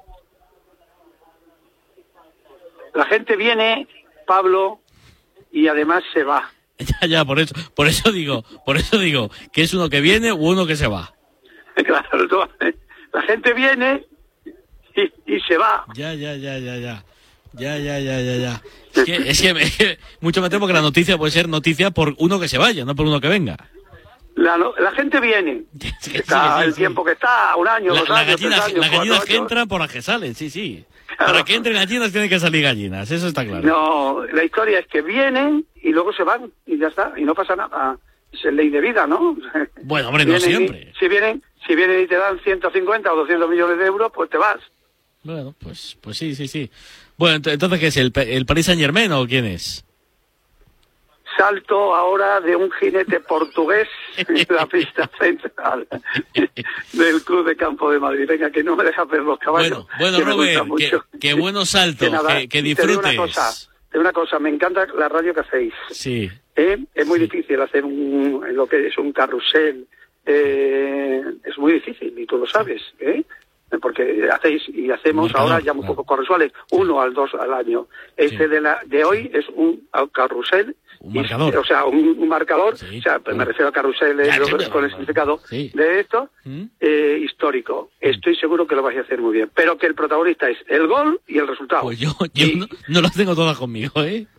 La gente viene, Pablo, y además se va. Ya, ya, por eso, por eso digo, por eso digo, que es uno que viene u uno que se va. Claro, la gente viene y, y se va. Ya, ya, ya, ya, ya. Ya, ya, ya, ya, ya. Es que, es que, es que mucho me temo que la noticia puede ser noticia por uno que se vaya, no por uno que venga. La, la gente viene. Es que está sí, sí, el sí. tiempo que está, un año, la, dos la años, gallina, tres años, las gallinas cuatro que años. entran por las que salen, sí, sí. Claro. Para que entren gallinas tienen que salir gallinas, eso está claro. No, la historia es que vienen y luego se van y ya está, y no pasa nada. Es ley de vida, ¿no? Bueno, hombre, no siempre. Y, si vienen, si vienen y te dan ciento cincuenta o doscientos millones de euros, pues te vas. Bueno, pues, pues sí, sí, sí. Bueno, entonces, ¿qué es? ¿El, el Paris Saint-Germain o quién es? Salto ahora de un jinete portugués en la pista central del Club de Campo de Madrid. Venga, que no me dejas ver los caballos. Bueno, bueno Robert, qué, qué buenos saltos, que, nada, que, que disfrutes. Te digo una cosa, te digo una cosa, me encanta la radio que hacéis. Sí. ¿Eh? Es muy sí. difícil hacer un, lo que es un carrusel. Eh, es muy difícil y tú lo sabes, ¿eh? Porque hacéis y hacemos no, ahora no, ya muy no. pocos carruseles, uno al dos al año. Este sí. de la de hoy es un carrusel un marcador. O sea, un, un marcador, sí, o sea, pues me refiero a carrusel eh, lo, con el significado sí. de esto, ¿Mm? eh, histórico. Estoy seguro que lo vais a hacer muy bien. Pero que el protagonista es el gol y el resultado. Pues yo, yo y... no, no las tengo todas conmigo, ¿eh?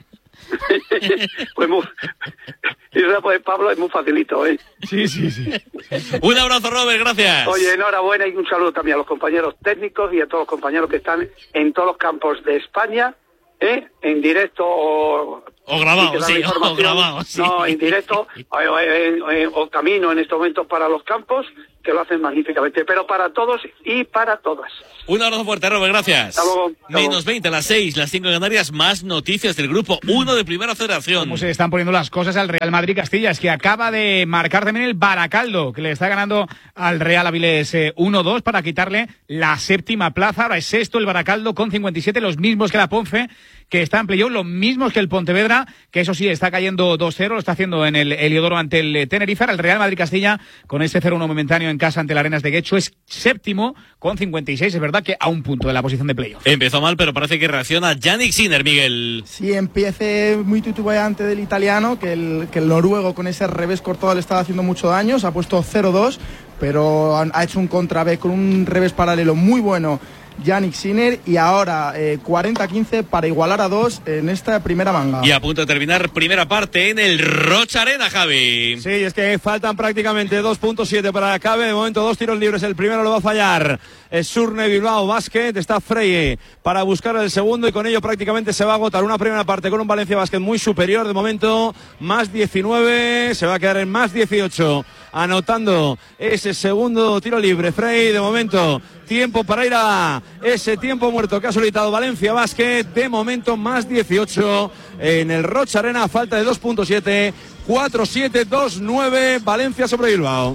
Pues muy... Y eso, pues, Pablo, es muy facilito, ¿eh? Sí, sí, sí. Un abrazo, Robert, gracias. Oye, enhorabuena y un saludo también a los compañeros técnicos y a todos los compañeros que están en todos los campos de España, ¿eh? En directo o... O grabado, sí, o grabado, sí. No, en directo o, o, o camino en estos momentos para los campos, que lo hacen magníficamente, pero para todos y para todas. Un abrazo fuerte, Robert, gracias. Hasta luego. Hasta Menos luego. veinte, las seis, las cinco en Canarias, más noticias del grupo uno de Primera Federación. ¿Cómo se están poniendo las cosas al Real Madrid Castilla? Es que acaba de marcar también el Baracaldo, que le está ganando al Real Avilés eh, uno dos para quitarle la séptima plaza. Ahora es sexto el Baracaldo con cincuenta y siete, los mismos que la Ponfe, que está en playoff, los mismos que el Pontevedra, que eso sí, está cayendo dos cero, lo está haciendo en el Heliodoro ante el Tenerife. El Real Madrid Castilla, con este cero uno momentáneo en casa ante el Arenas de Guecho, es séptimo con cincuenta y seis, es verdad que a un punto de la posición de playoff. Empezó mal, pero parece que reacciona Yannick Sinner, Miguel. Sí, empiece muy titubeante del italiano, que el, que el noruego con ese revés cortado le estaba haciendo mucho daño, se ha puesto cero dos, pero ha hecho un contra B con un revés paralelo muy bueno Yannick Sinner, y ahora eh, cuarenta a quince para igualar a dos en esta primera manga. Y a punto de terminar primera parte en el Rocha Arena, Javi. Sí, es que faltan prácticamente dos punto siete para acabe. De momento dos tiros libres, el primero lo va a fallar es Surne Bilbao Basket, está Freire para buscar el segundo y con ello prácticamente se va a agotar una primera parte con un Valencia Basket muy superior. De momento más diecinueve, se va a quedar en más dieciocho anotando ese segundo tiro libre. Freire, de momento tiempo para ir a ese tiempo muerto que ha solicitado Valencia Basket. De momento más dieciocho en el Rocha Arena, falta de dos punto siete, cuatro siete, dos nueve, Valencia sobre Bilbao.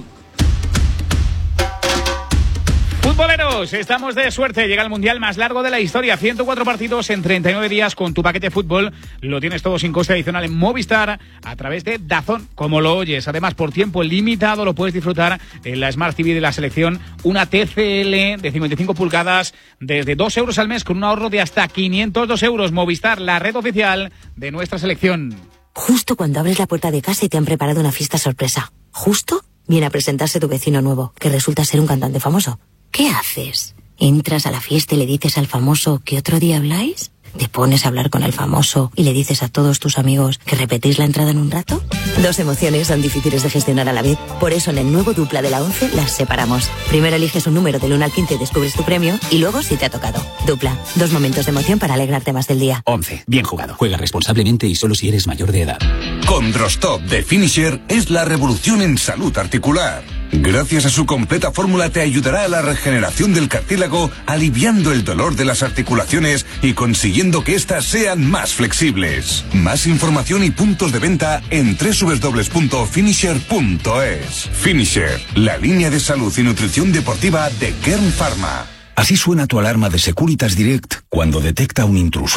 Futboleros, estamos de suerte. Llega el mundial más largo de la historia. ciento cuatro partidos en treinta y nueve días con tu paquete fútbol. Lo tienes todo sin coste adicional en Movistar a través de DAZN, como lo oyes. Además, por tiempo limitado lo puedes disfrutar en la Smart T V de la selección. Una T C L de cincuenta y cinco pulgadas desde dos euros al mes con un ahorro de hasta quinientos dos euros. Movistar, la red oficial de nuestra selección. Justo cuando abres la puerta de casa y te han preparado una fiesta sorpresa. Justo viene a presentarse tu vecino nuevo, que resulta ser un cantante famoso. ¿Qué haces? ¿Entras a la fiesta y le dices al famoso que otro día habláis? ¿Te pones a hablar con el famoso y le dices a todos tus amigos que repetís la entrada en un rato? Dos emociones son difíciles de gestionar a la vez. Por eso en el nuevo Dupla de la once las separamos. Primero eliges un número del uno al quince y descubres tu premio, y luego si te ha tocado. Dupla, dos momentos de emoción para alegrarte más del día. once. Bien jugado. Juega responsablemente y solo si eres mayor de edad. Condrostop de Finisher es la revolución en salud articular. Gracias a su completa fórmula te ayudará a la regeneración del cartílago, aliviando el dolor de las articulaciones y consiguiendo que éstas sean más flexibles. Más información y puntos de venta en doble u doble u doble u punto finisher punto es. Finisher, la línea de salud y nutrición deportiva de Kern Pharma. Así suena tu alarma de Securitas Direct cuando detecta un intruso.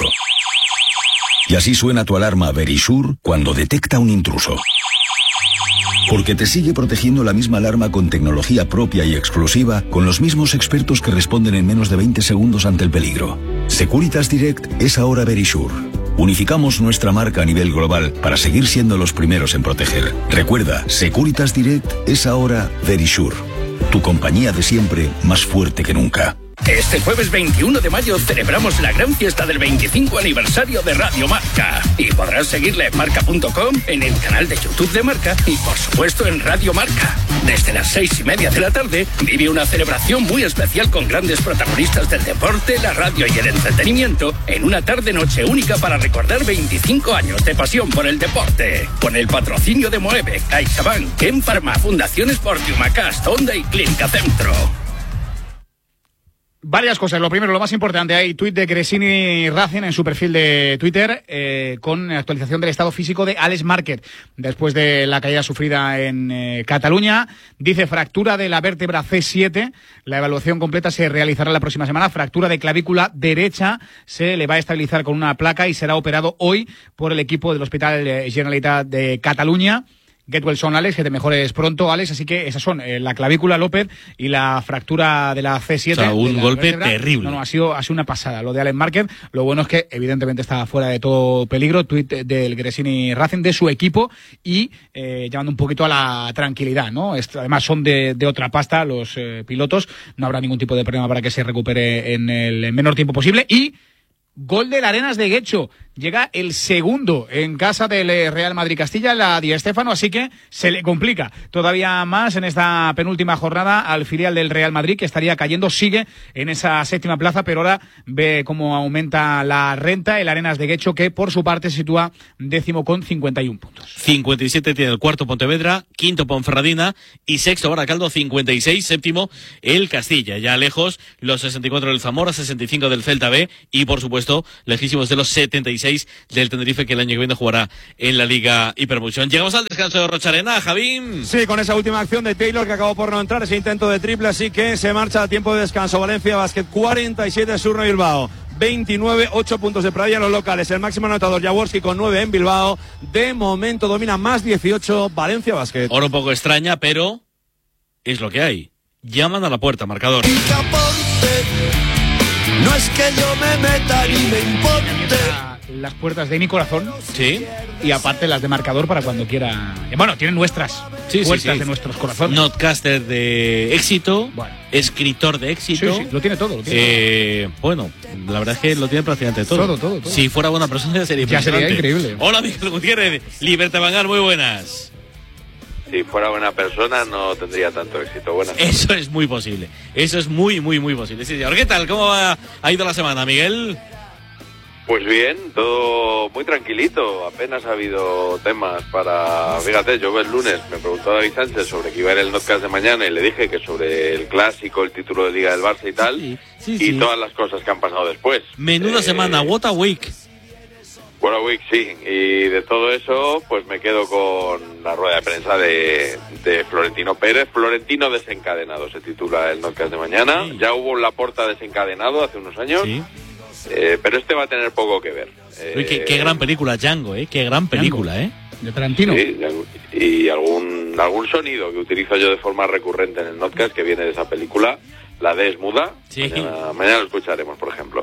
Y así suena tu alarma Verisure cuando detecta un intruso. Porque te sigue protegiendo la misma alarma con tecnología propia y exclusiva, con los mismos expertos que responden en menos de veinte segundos ante el peligro. Securitas Direct es ahora Verisure. Unificamos nuestra marca a nivel global para seguir siendo los primeros en proteger. Recuerda, Securitas Direct es ahora Verisure. Tu compañía de siempre, más fuerte que nunca. Este jueves veintiuno de mayo celebramos la gran fiesta del veinticinco aniversario de Radio Marca. Y podrás seguirla en marca punto com, en el canal de YouTube de Marca y por supuesto en Radio Marca. Desde las seis y media de la tarde vive una celebración muy especial con grandes protagonistas del deporte, la radio y el entretenimiento en una tarde-noche única para recordar veinticinco años de pasión por el deporte. Con el patrocinio de Moeve, CaixaBank, Ken Pharma, Fundación Sport, Humacast, Honda y Clínica Centro. Varias cosas. Lo primero, lo más importante, hay tuit de Gresini Racing en su perfil de Twitter eh, con actualización del estado físico de Alex Márquez después de la caída sufrida en eh, Cataluña. Dice fractura de la vértebra C siete. La evaluación completa se realizará la próxima semana. Fractura de clavícula derecha. Se le va a estabilizar con una placa y será operado hoy por el equipo del Hospital Generalitat de Cataluña. get well soon, Alex, que te mejores pronto, Alex. Así que esas son eh, la clavícula López y la fractura de la C siete. O sea, un golpe vértebra. terrible. No, no, ha sido, ha sido una pasada lo de Alex Márquez. Lo bueno es que evidentemente está fuera de todo peligro. Tuit del Gresini Racing, de su equipo, y eh, llamando un poquito a la tranquilidad, ¿no? Esto, además son de, de otra pasta los eh, pilotos. No habrá ningún tipo de problema para que se recupere en el menor tiempo posible. Y gol del Arenas de Guecho. Llega el segundo en casa del Real Madrid Castilla, la Di Stéfano, así que se le complica todavía más en esta penúltima jornada al filial del Real Madrid, que estaría cayendo, sigue en esa séptima plaza, pero ahora ve cómo aumenta la renta el Arenas de Guecho, que por su parte se sitúa décimo con cincuenta y uno puntos. cincuenta y siete tiene el cuarto Pontevedra, quinto Ponferradina y sexto Baracaldo, cincuenta y seis, séptimo el Castilla. Ya lejos los sesenta y cuatro del Zamora, sesenta y cinco del Celta B y por supuesto lejísimos de los setenta y seis del Tenerife, que el año que viene jugará en la Liga Hiperpulsión. Llegamos al descanso de Rocharena, Javín. Sí, con esa última acción de Taylor que acabó por no entrar, ese intento de triple, así que se marcha a tiempo de descanso. Valencia Basket cuarenta y siete, Surno Bilbao veintinueve, ocho puntos de Pradilla los locales. El máximo anotador Jaworski con nueve en Bilbao. De momento domina más dieciocho Valencia Basket. Ahora un poco extraña, pero es lo que hay. Llaman a la puerta, marcador. No es que yo me meta ni me importe. Las puertas de mi corazón. Sí. Y aparte las de marcador para cuando quiera. Bueno, tienen nuestras sí, puertas sí, sí. de nuestros corazones. Notcaster de éxito. Bueno. Escritor de éxito. Sí, sí, lo tiene todo. Lo tiene eh, todo. Bueno, la verdad es que lo tiene prácticamente todo. Todo, todo, todo. Si fuera buena persona sería ya sería increíble. Hola, Miguel Gutiérrez. Libertad Vanguard, muy buenas. Si fuera buena persona no tendría tanto éxito. Buenas. Eso es muy posible. Eso es muy, muy, muy posible. Sí, señor. ¿Qué tal? ¿Cómo ha, ha ido la semana, Miguel? Pues bien, todo muy tranquilito. Apenas ha habido temas para... Fíjate, yo el lunes me preguntó David Sánchez sobre que iba a ir el notcast de mañana y le dije que sobre el clásico, el título de Liga del Barça y tal, sí, sí, y sí. todas las cosas que han pasado después. Menuda eh... semana, what a week. What a week, sí. Y de todo eso, pues me quedo con la rueda de prensa de, de Florentino Pérez. Florentino desencadenado se titula el notcast de mañana. Sí. Ya hubo un Laporta desencadenado hace unos años. Sí. Eh, pero este va a tener poco que ver. Eh, Uy, qué, qué gran película, Django, ¿eh? Qué gran película, Django. ¿eh? De Tarantino. Sí, y algún, algún sonido que utilizo yo de forma recurrente en el notcast que viene de esa película. La D es muda. Sí. Mañana, mañana lo escucharemos, por ejemplo.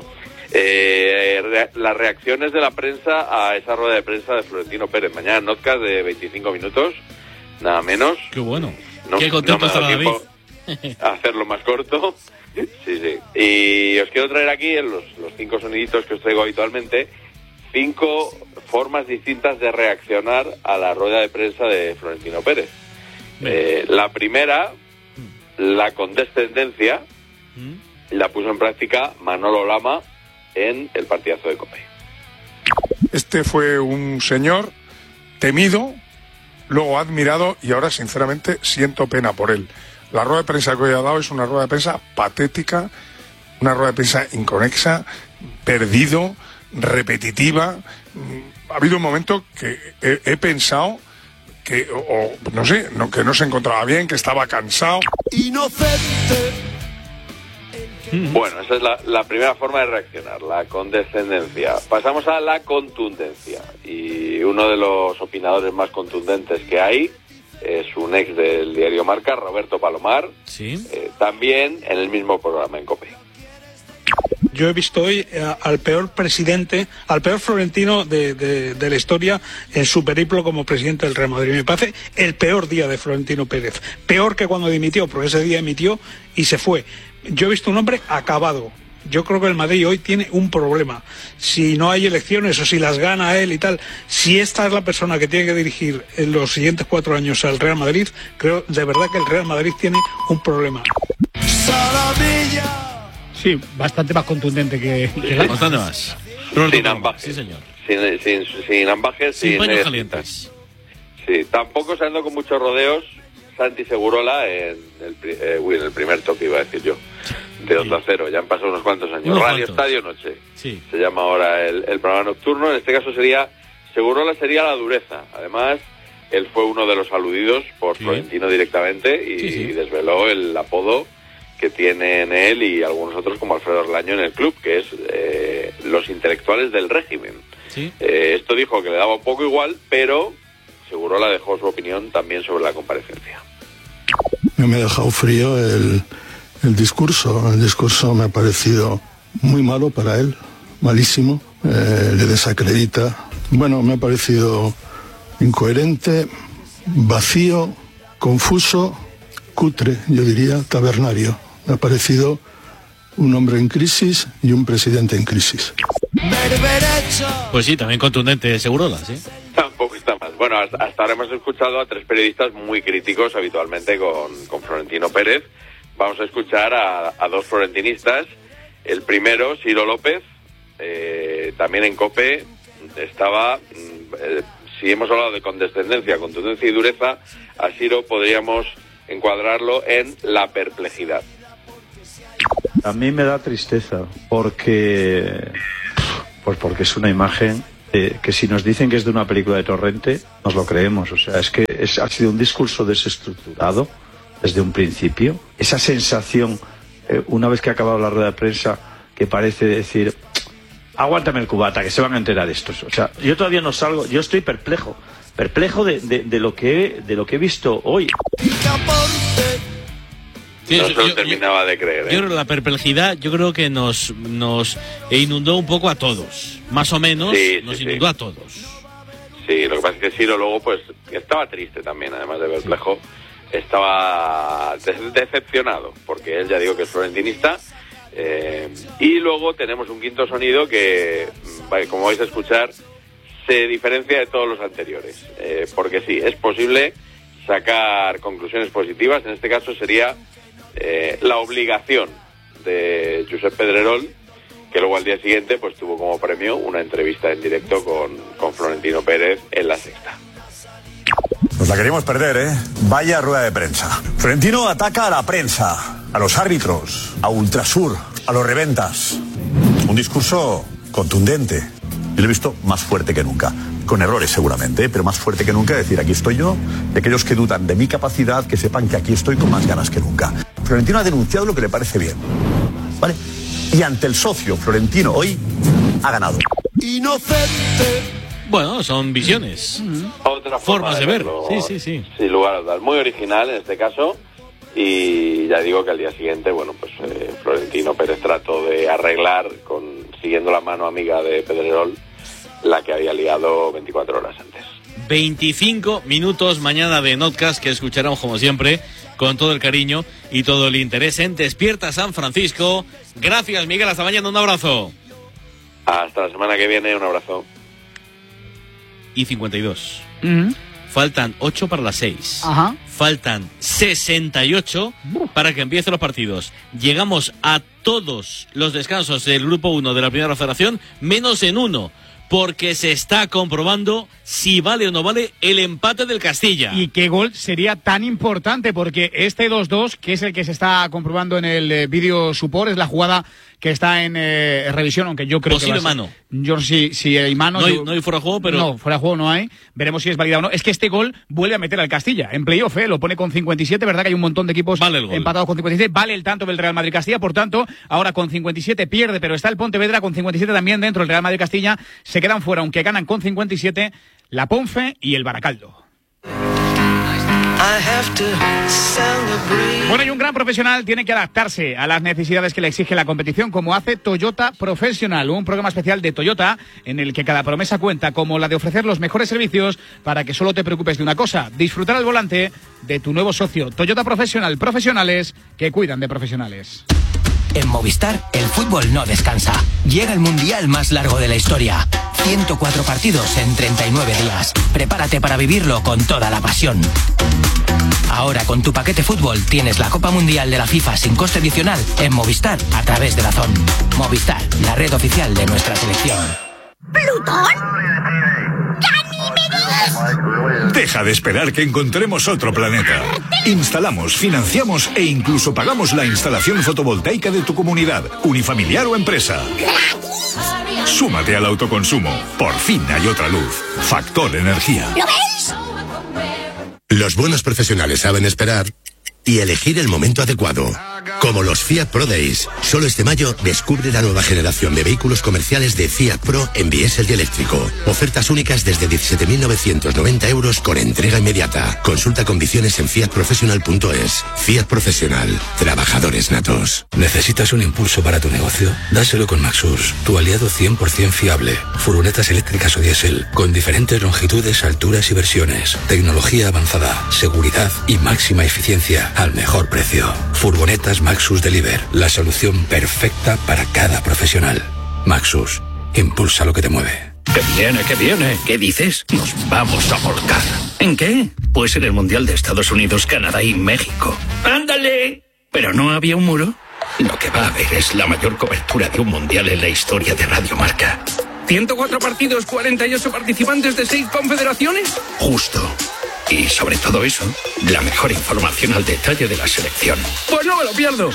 Eh, re, las reacciones de la prensa a esa rueda de prensa de Florentino Pérez. Mañana notcast de veinticinco minutos, nada menos. Qué bueno. No, qué contento no está David. A hacerlo más corto. Sí, sí. Y os quiero traer aquí en los, los cinco soniditos que os traigo habitualmente, cinco formas distintas de reaccionar a la rueda de prensa de Florentino Pérez. Eh, la primera, la condescendencia, ¿Mm? la puso en práctica Manolo Lama en el partidazo de COPE. Este fue un señor temido, luego admirado y ahora sinceramente siento pena por él. La rueda de prensa que hoy ha dado es una rueda de prensa patética, una rueda de prensa inconexa, perdido, repetitiva. Ha habido un momento que he, he pensado que, o, o no sé, no, que no se encontraba bien, que estaba cansado. Inocente. Bueno, esa es la, la primera forma de reaccionar, la condescendencia. Pasamos a la contundencia. Y uno de los opinadores más contundentes que hay es un ex del diario Marca, Roberto Palomar, ¿Sí? eh, también en el mismo programa en COPE. Yo he visto hoy eh, al peor presidente, al peor Florentino de, de, de la historia en su periplo como presidente del Real Madrid. Me parece el peor día de Florentino Pérez. Peor que cuando dimitió, porque ese día emitió y se fue. Yo he visto un hombre acabado. Yo creo que el Madrid hoy tiene un problema. Si no hay elecciones o si las gana él y tal, si esta es la persona que tiene que dirigir en los siguientes cuatro años al Real Madrid, creo de verdad que el Real Madrid tiene un problema. Saladilla. Sí, bastante más contundente que... que sí, bastante más. Sin ambajes. Sí, señor. Sin, sin, sin ambajes, sin, sin paños calientes. Sí, tampoco se andó con muchos rodeos Santi Segurola en el, eh, uy, en el primer toque, iba a decir yo, de Onda Cero. Ya han pasado unos cuantos años. Unos Radio cuantos. Estadio Noche. Sí. Se llama ahora el, el programa nocturno. En este caso sería, Segurola sería la dureza. Además, él fue uno de los aludidos por sí. Florentino directamente y, sí, sí. y desveló el apodo que tienen él y algunos otros como Alfredo Orlaño en el club, que es eh, los intelectuales del régimen. Sí. Eh, esto dijo que le daba un poco igual, pero Segurola dejó su opinión también sobre la comparecencia. Me ha dejado frío el, el discurso. El discurso me ha parecido muy malo para él, malísimo. Eh, le desacredita. Bueno, me ha parecido incoherente, vacío, confuso, cutre, yo diría, tabernario. Me ha parecido un hombre en crisis y un presidente en crisis. Pues sí, también contundente, Segurola, ¿sí? Tampoco está mal. Bueno, hasta, hasta ahora hemos escuchado a tres periodistas muy críticos habitualmente con, con Florentino Pérez. Vamos a escuchar a, a dos florentinistas. El primero, Ciro López, eh, también en COPE, estaba, eh, si hemos hablado de condescendencia, contundencia y dureza, a Ciro podríamos encuadrarlo en la perplejidad. A mí me da tristeza, porque, pues porque es una imagen eh, que si nos dicen que es de una película de Torrente, nos lo creemos. O sea, es que es, ha sido un discurso desestructurado desde un principio. Esa sensación, eh, una vez que ha acabado la rueda de prensa, que parece decir, aguántame el cubata, que se van a enterar estos. O sea, yo todavía no salgo, yo estoy perplejo, perplejo de, de, de, lo, que, de lo que he visto hoy. Sí, no se lo terminaba de creer. ¿eh? Yo creo que la perplejidad, yo creo que nos, nos inundó un poco a todos. Más o menos, sí, nos sí, inundó sí. a todos. Sí, lo que pasa es que Ciro luego, pues, estaba triste también, además de perplejo. Sí. Estaba de- decepcionado, porque él, ya digo, que es florentinista. Eh, y luego tenemos un quinto sonido que, como vais a escuchar, se diferencia de todos los anteriores. Eh, porque sí, es posible sacar conclusiones positivas. En este caso sería eh, la obligación de Josep Pedrerol, que luego al día siguiente pues tuvo como premio una entrevista en directo con, con Florentino Pérez en La Sexta. Nos la queríamos perder, ¿eh? Vaya rueda de prensa. Florentino ataca a la prensa, a los árbitros, a Ultrasur, a los reventas. Un discurso contundente. Yo lo he visto más fuerte que nunca. Con errores seguramente, ¿eh? Pero más fuerte que nunca. Decir, aquí estoy yo. De aquellos que dudan de mi capacidad, que sepan que aquí estoy con más ganas que nunca. Florentino ha denunciado lo que le parece bien, ¿vale? Y ante el socio, Florentino hoy ha ganado. Inocente. Bueno, son visiones. Otra forma Formas de, de ver. verlo, Sí, sí, sí. Sin lugar a dudas. Muy original en este caso. Y ya digo que al día siguiente, bueno, pues eh, Florentino Pérez trató de arreglar, con siguiendo la mano amiga de Pedrerol, la que había liado veinticuatro horas antes. veinticinco minutos mañana de Notcast, que escucharán como siempre con todo el cariño y todo el interés en Despierta San Francisco. Gracias, Miguel, hasta mañana, un abrazo. Hasta la semana que viene, un abrazo. Y cincuenta y dos. Uh-huh. Faltan ocho para las seis. Ajá. Faltan sesenta y ocho para que empiecen los partidos. Llegamos a todos los descansos del grupo uno de la Primera Federación, menos en uno, porque se está comprobando si vale o no vale el empate del Castilla. Y qué gol sería tan importante, porque este dos dos, que es el que se está comprobando en el eh, vídeo support, es la jugada que está en eh, revisión, aunque yo creo Posible que va a ser- mano. Yo si, si hay mano... No hay- yo- no hay fuera de juego, pero- No, fuera de juego no hay. Veremos si es válida o no. Es que este gol vuelve a meter al Castilla. En playoff, ¿eh? Lo pone con cincuenta y siete, ¿verdad? Que hay un montón de equipos empatados con cincuenta y siete. Vale el tanto del Real Madrid-Castilla, por tanto, ahora con cincuenta y siete pierde, pero está el Pontevedra con cincuenta y siete también dentro del Real Madrid-Castilla. Se quedan fuera, aunque ganan con cincuenta y siete, la Ponfe y el Baracaldo. Bueno, y un gran profesional tiene que adaptarse a las necesidades que le exige la competición, como hace Toyota Professional, un programa especial de Toyota en el que cada promesa cuenta, como la de ofrecer los mejores servicios para que solo te preocupes de una cosa: disfrutar al volante de tu nuevo socio. Toyota Professional, profesionales que cuidan de profesionales. En Movistar, el fútbol no descansa. Llega el mundial más largo de la historia. ciento cuatro partidos en treinta y nueve días. Prepárate para vivirlo con toda la pasión. Ahora con tu paquete fútbol tienes la Copa Mundial de la FIFA sin coste adicional en Movistar a través de DAZN. Movistar, la red oficial de nuestra selección. ¿Plutón? Deja de esperar que encontremos otro planeta. Instalamos, financiamos e incluso pagamos la instalación fotovoltaica de tu comunidad, unifamiliar o empresa. Súmate al autoconsumo. Por fin hay otra luz. Factor Energía. ¿Lo ves? Los buenos profesionales saben esperar y elegir el momento adecuado. Como los Fiat Pro Days. Solo este mayo descubre la nueva generación de vehículos comerciales de Fiat Pro en diésel y eléctrico. Ofertas únicas desde diecisiete mil novecientos noventa euros con entrega inmediata. Consulta condiciones en fiat professional punto es. Fiat Profesional. Trabajadores natos. ¿Necesitas un impulso para tu negocio? Dáselo con Maxus, tu aliado cien por ciento fiable. Furgonetas eléctricas o diésel, con diferentes longitudes, alturas y versiones. Tecnología avanzada, seguridad y máxima eficiencia al mejor precio. Furgonetas Maxus Deliver, la solución perfecta para cada profesional. Maxus, impulsa lo que te mueve. ¡Que viene, que viene! ¿Qué dices? Nos vamos a volcar. ¿En qué? Pues en el Mundial de Estados Unidos, Canadá y México. ¡Ándale! ¿Pero no había un muro? Lo que va a haber es la mayor cobertura de un Mundial en la historia de Radio Marca. ¿ciento cuatro partidos, cuarenta y ocho participantes de seis confederaciones? Justo. Y sobre todo eso, la mejor información al detalle de la selección. ¡Pues no me lo pierdo!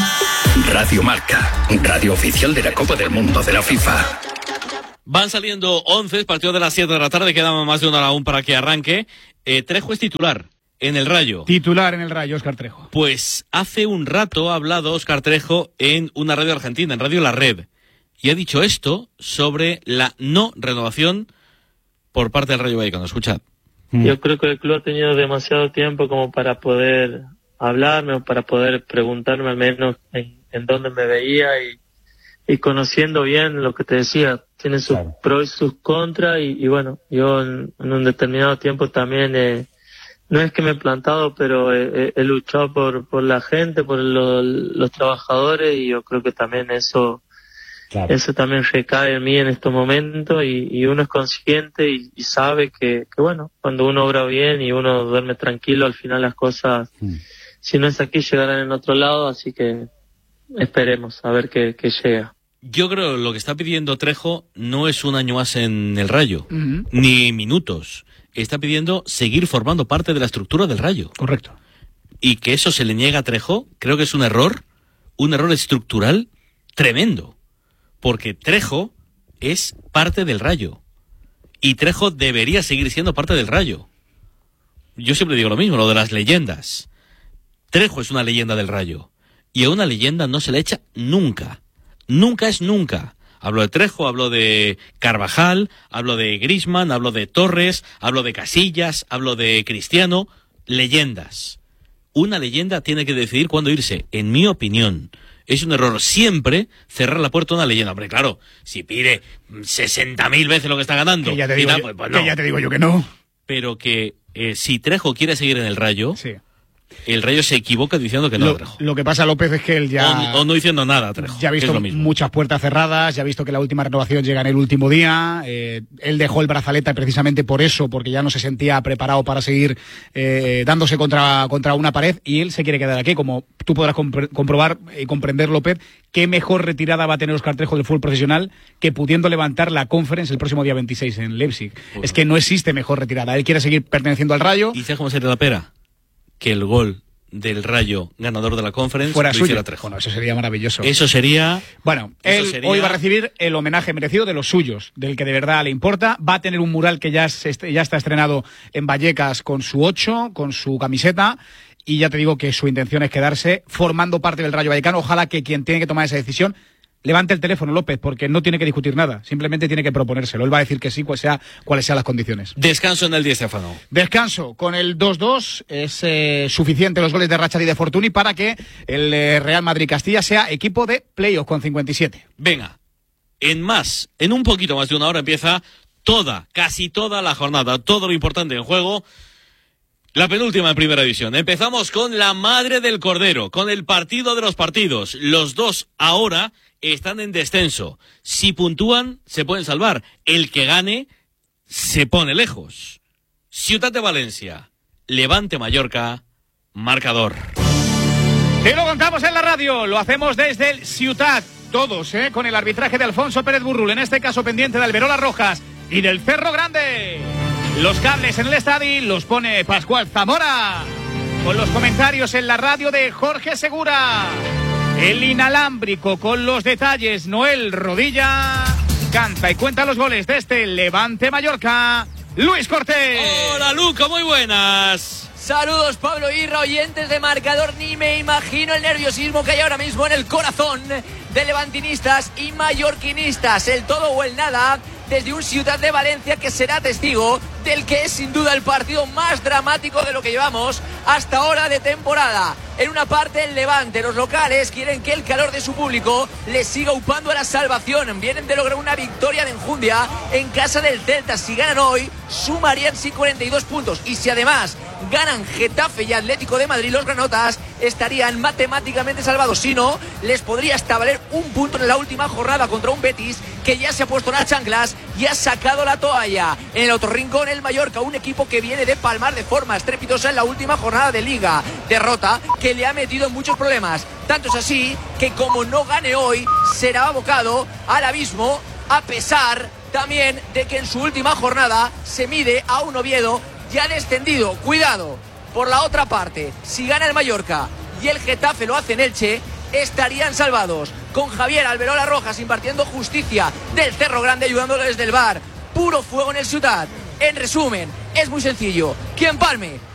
Radio Marca, radio oficial de la Copa del Mundo de la FIFA. Van saliendo once, partido de las siete de la tarde, queda más de una hora aún para que arranque. Eh, Trejo es titular en el Rayo. Titular en el Rayo, Óscar Trejo. Pues hace un rato ha hablado Óscar Trejo en una radio argentina, en Radio La Red, y ha dicho esto sobre la no renovación por parte del Rayo Vallecano. Escuchad. Yo creo que el club ha tenido demasiado tiempo como para poder hablarme o para poder preguntarme al menos en, en dónde me veía y, y conociendo bien lo que te decía, tiene sus claro. pros y sus contras y, y bueno, yo en, en un determinado tiempo también eh, no es que me he plantado, pero he, he luchado por, por la gente, por lo, los trabajadores y yo creo que también eso Claro. Eso también recae en mí en estos momentos y, y uno es consciente y, y sabe que, que, bueno, cuando uno obra bien y uno duerme tranquilo, al final las cosas, mm. si no es aquí, llegarán en otro lado, así que esperemos a ver qué, qué llega. Yo creo que lo que está pidiendo Trejo no es un año más en el Rayo, Uh-huh. ni minutos. Está pidiendo seguir formando parte de la estructura del Rayo. Correcto. Y que eso se le niega a Trejo, creo que es un error, un error estructural tremendo. Porque Trejo es parte del Rayo. Y Trejo debería seguir siendo parte del Rayo. Yo siempre digo lo mismo, lo de las leyendas. Trejo es una leyenda del Rayo. Y a una leyenda no se le echa nunca. Nunca es nunca. Hablo de Trejo, hablo de Carvajal, hablo de Griezmann, hablo de Torres, hablo de Casillas, hablo de Cristiano. Leyendas. Una leyenda tiene que decidir cuándo irse, en mi opinión. Es un error siempre cerrar la puerta a una leyenda. Hombre, claro, si pide sesenta mil veces lo que está ganando. Que ya te digo, da, yo, pues, pues no. que ya te digo yo que no. Pero que eh, si Trejo quiere seguir en el Rayo, sí. el Rayo se equivoca diciendo que no lo, a Trejo. Lo que pasa, López, es que él ya... O, o no diciendo nada a Trejo. Ya ha visto muchas puertas cerradas, ya ha visto que la última renovación llega en el último día. Eh, él dejó el brazalete precisamente por eso, porque ya no se sentía preparado para seguir eh, dándose contra, contra una pared, y él se quiere quedar aquí. Como tú podrás compr- comprobar y comprender, López, qué mejor retirada va a tener Óscar Trejo del fútbol profesional que pudiendo levantar la Conference el próximo día veintiséis en Leipzig. Bueno. Es que no existe mejor retirada. Él quiere seguir perteneciendo al Rayo. ¿Y sabes cómo sería la pera? Que el gol del Rayo ganador de la Conference fuera lo suyo. hiciera Trejo. Bueno, eso sería maravilloso. Eso sería... Bueno, eso él sería... hoy va a recibir el homenaje merecido de los suyos, del que de verdad le importa. Va a tener un mural que ya, se, ya está estrenado en Vallecas con su ocho, con su camiseta, y ya te digo que su intención es quedarse formando parte del Rayo Vallecano. Ojalá que quien tiene que tomar esa decisión levante el teléfono, López, porque no tiene que discutir nada, simplemente tiene que proponérselo. Él va a decir que sí, cual sea, cuáles sean las condiciones. Descanso en el Di Stéfano. Descanso. Con el dos dos es eh, suficiente los goles de Rachad y de Fortuny para que el eh, Real Madrid-Castilla sea equipo de playoff con cincuenta y siete. Venga, en más, en un poquito más de una hora empieza toda, casi toda la jornada, todo lo importante en juego. La penúltima en Primera División. Empezamos con la Madre del Cordero, con el partido de los partidos. Los dos ahora están en descenso. Si puntúan, se pueden salvar. El que gane se pone lejos. Ciutat de Valencia, Levante Mallorca, marcador. Te lo contamos en la radio, lo hacemos desde el Ciutat, todos, ¿eh? Con el arbitraje de Alfonso Pérez Burrul, en este caso pendiente de Alberola Rojas y del Cerro Grande. Los cables en el estadio los pone Pascual Zamora, con los comentarios en la radio de Jorge Segura. El inalámbrico con los detalles, Noel Rodilla. Canta y cuenta los goles de este Levante Mallorca, Luis Cortés. Hola, Luca, muy buenas. Saludos, Pablo Irra, oyentes de Marcador. Ni me imagino el nerviosismo que hay ahora mismo en el corazón de levantinistas y mallorquinistas. El todo o el nada desde un Ciudad de Valencia que será testigo del que es sin duda el partido más dramático de lo que llevamos hasta ahora de temporada. En una parte el Levante, los locales quieren que el calor de su público les siga upando a la salvación. Vienen de lograr una victoria de enjundia en casa del Celta. Si ganan hoy, sumarían sí cuarenta y dos puntos. Y si además ganan Getafe y Atlético de Madrid, los granotas estarían matemáticamente salvados. Si no, les podría hasta valer un punto en la última jornada contra un Betis que ya se ha puesto las chanclas y ha sacado la toalla. En el otro rincón, el Mallorca, un equipo que viene de palmar de forma estrepitosa en la última jornada de Liga. Derrota que le ha metido en muchos problemas. Tanto es así que como no gane hoy, será abocado al abismo, a pesar también de que en su última jornada se mide a un Oviedo ya descendido. Cuidado, por la otra parte, si gana el Mallorca y el Getafe lo hace en Elche, estarían salvados, con Javier Alberola Rojas impartiendo justicia del Cerro Grande, ayudándolo desde el bar. Puro fuego en el Ciutat. En resumen, es muy sencillo. Quien palme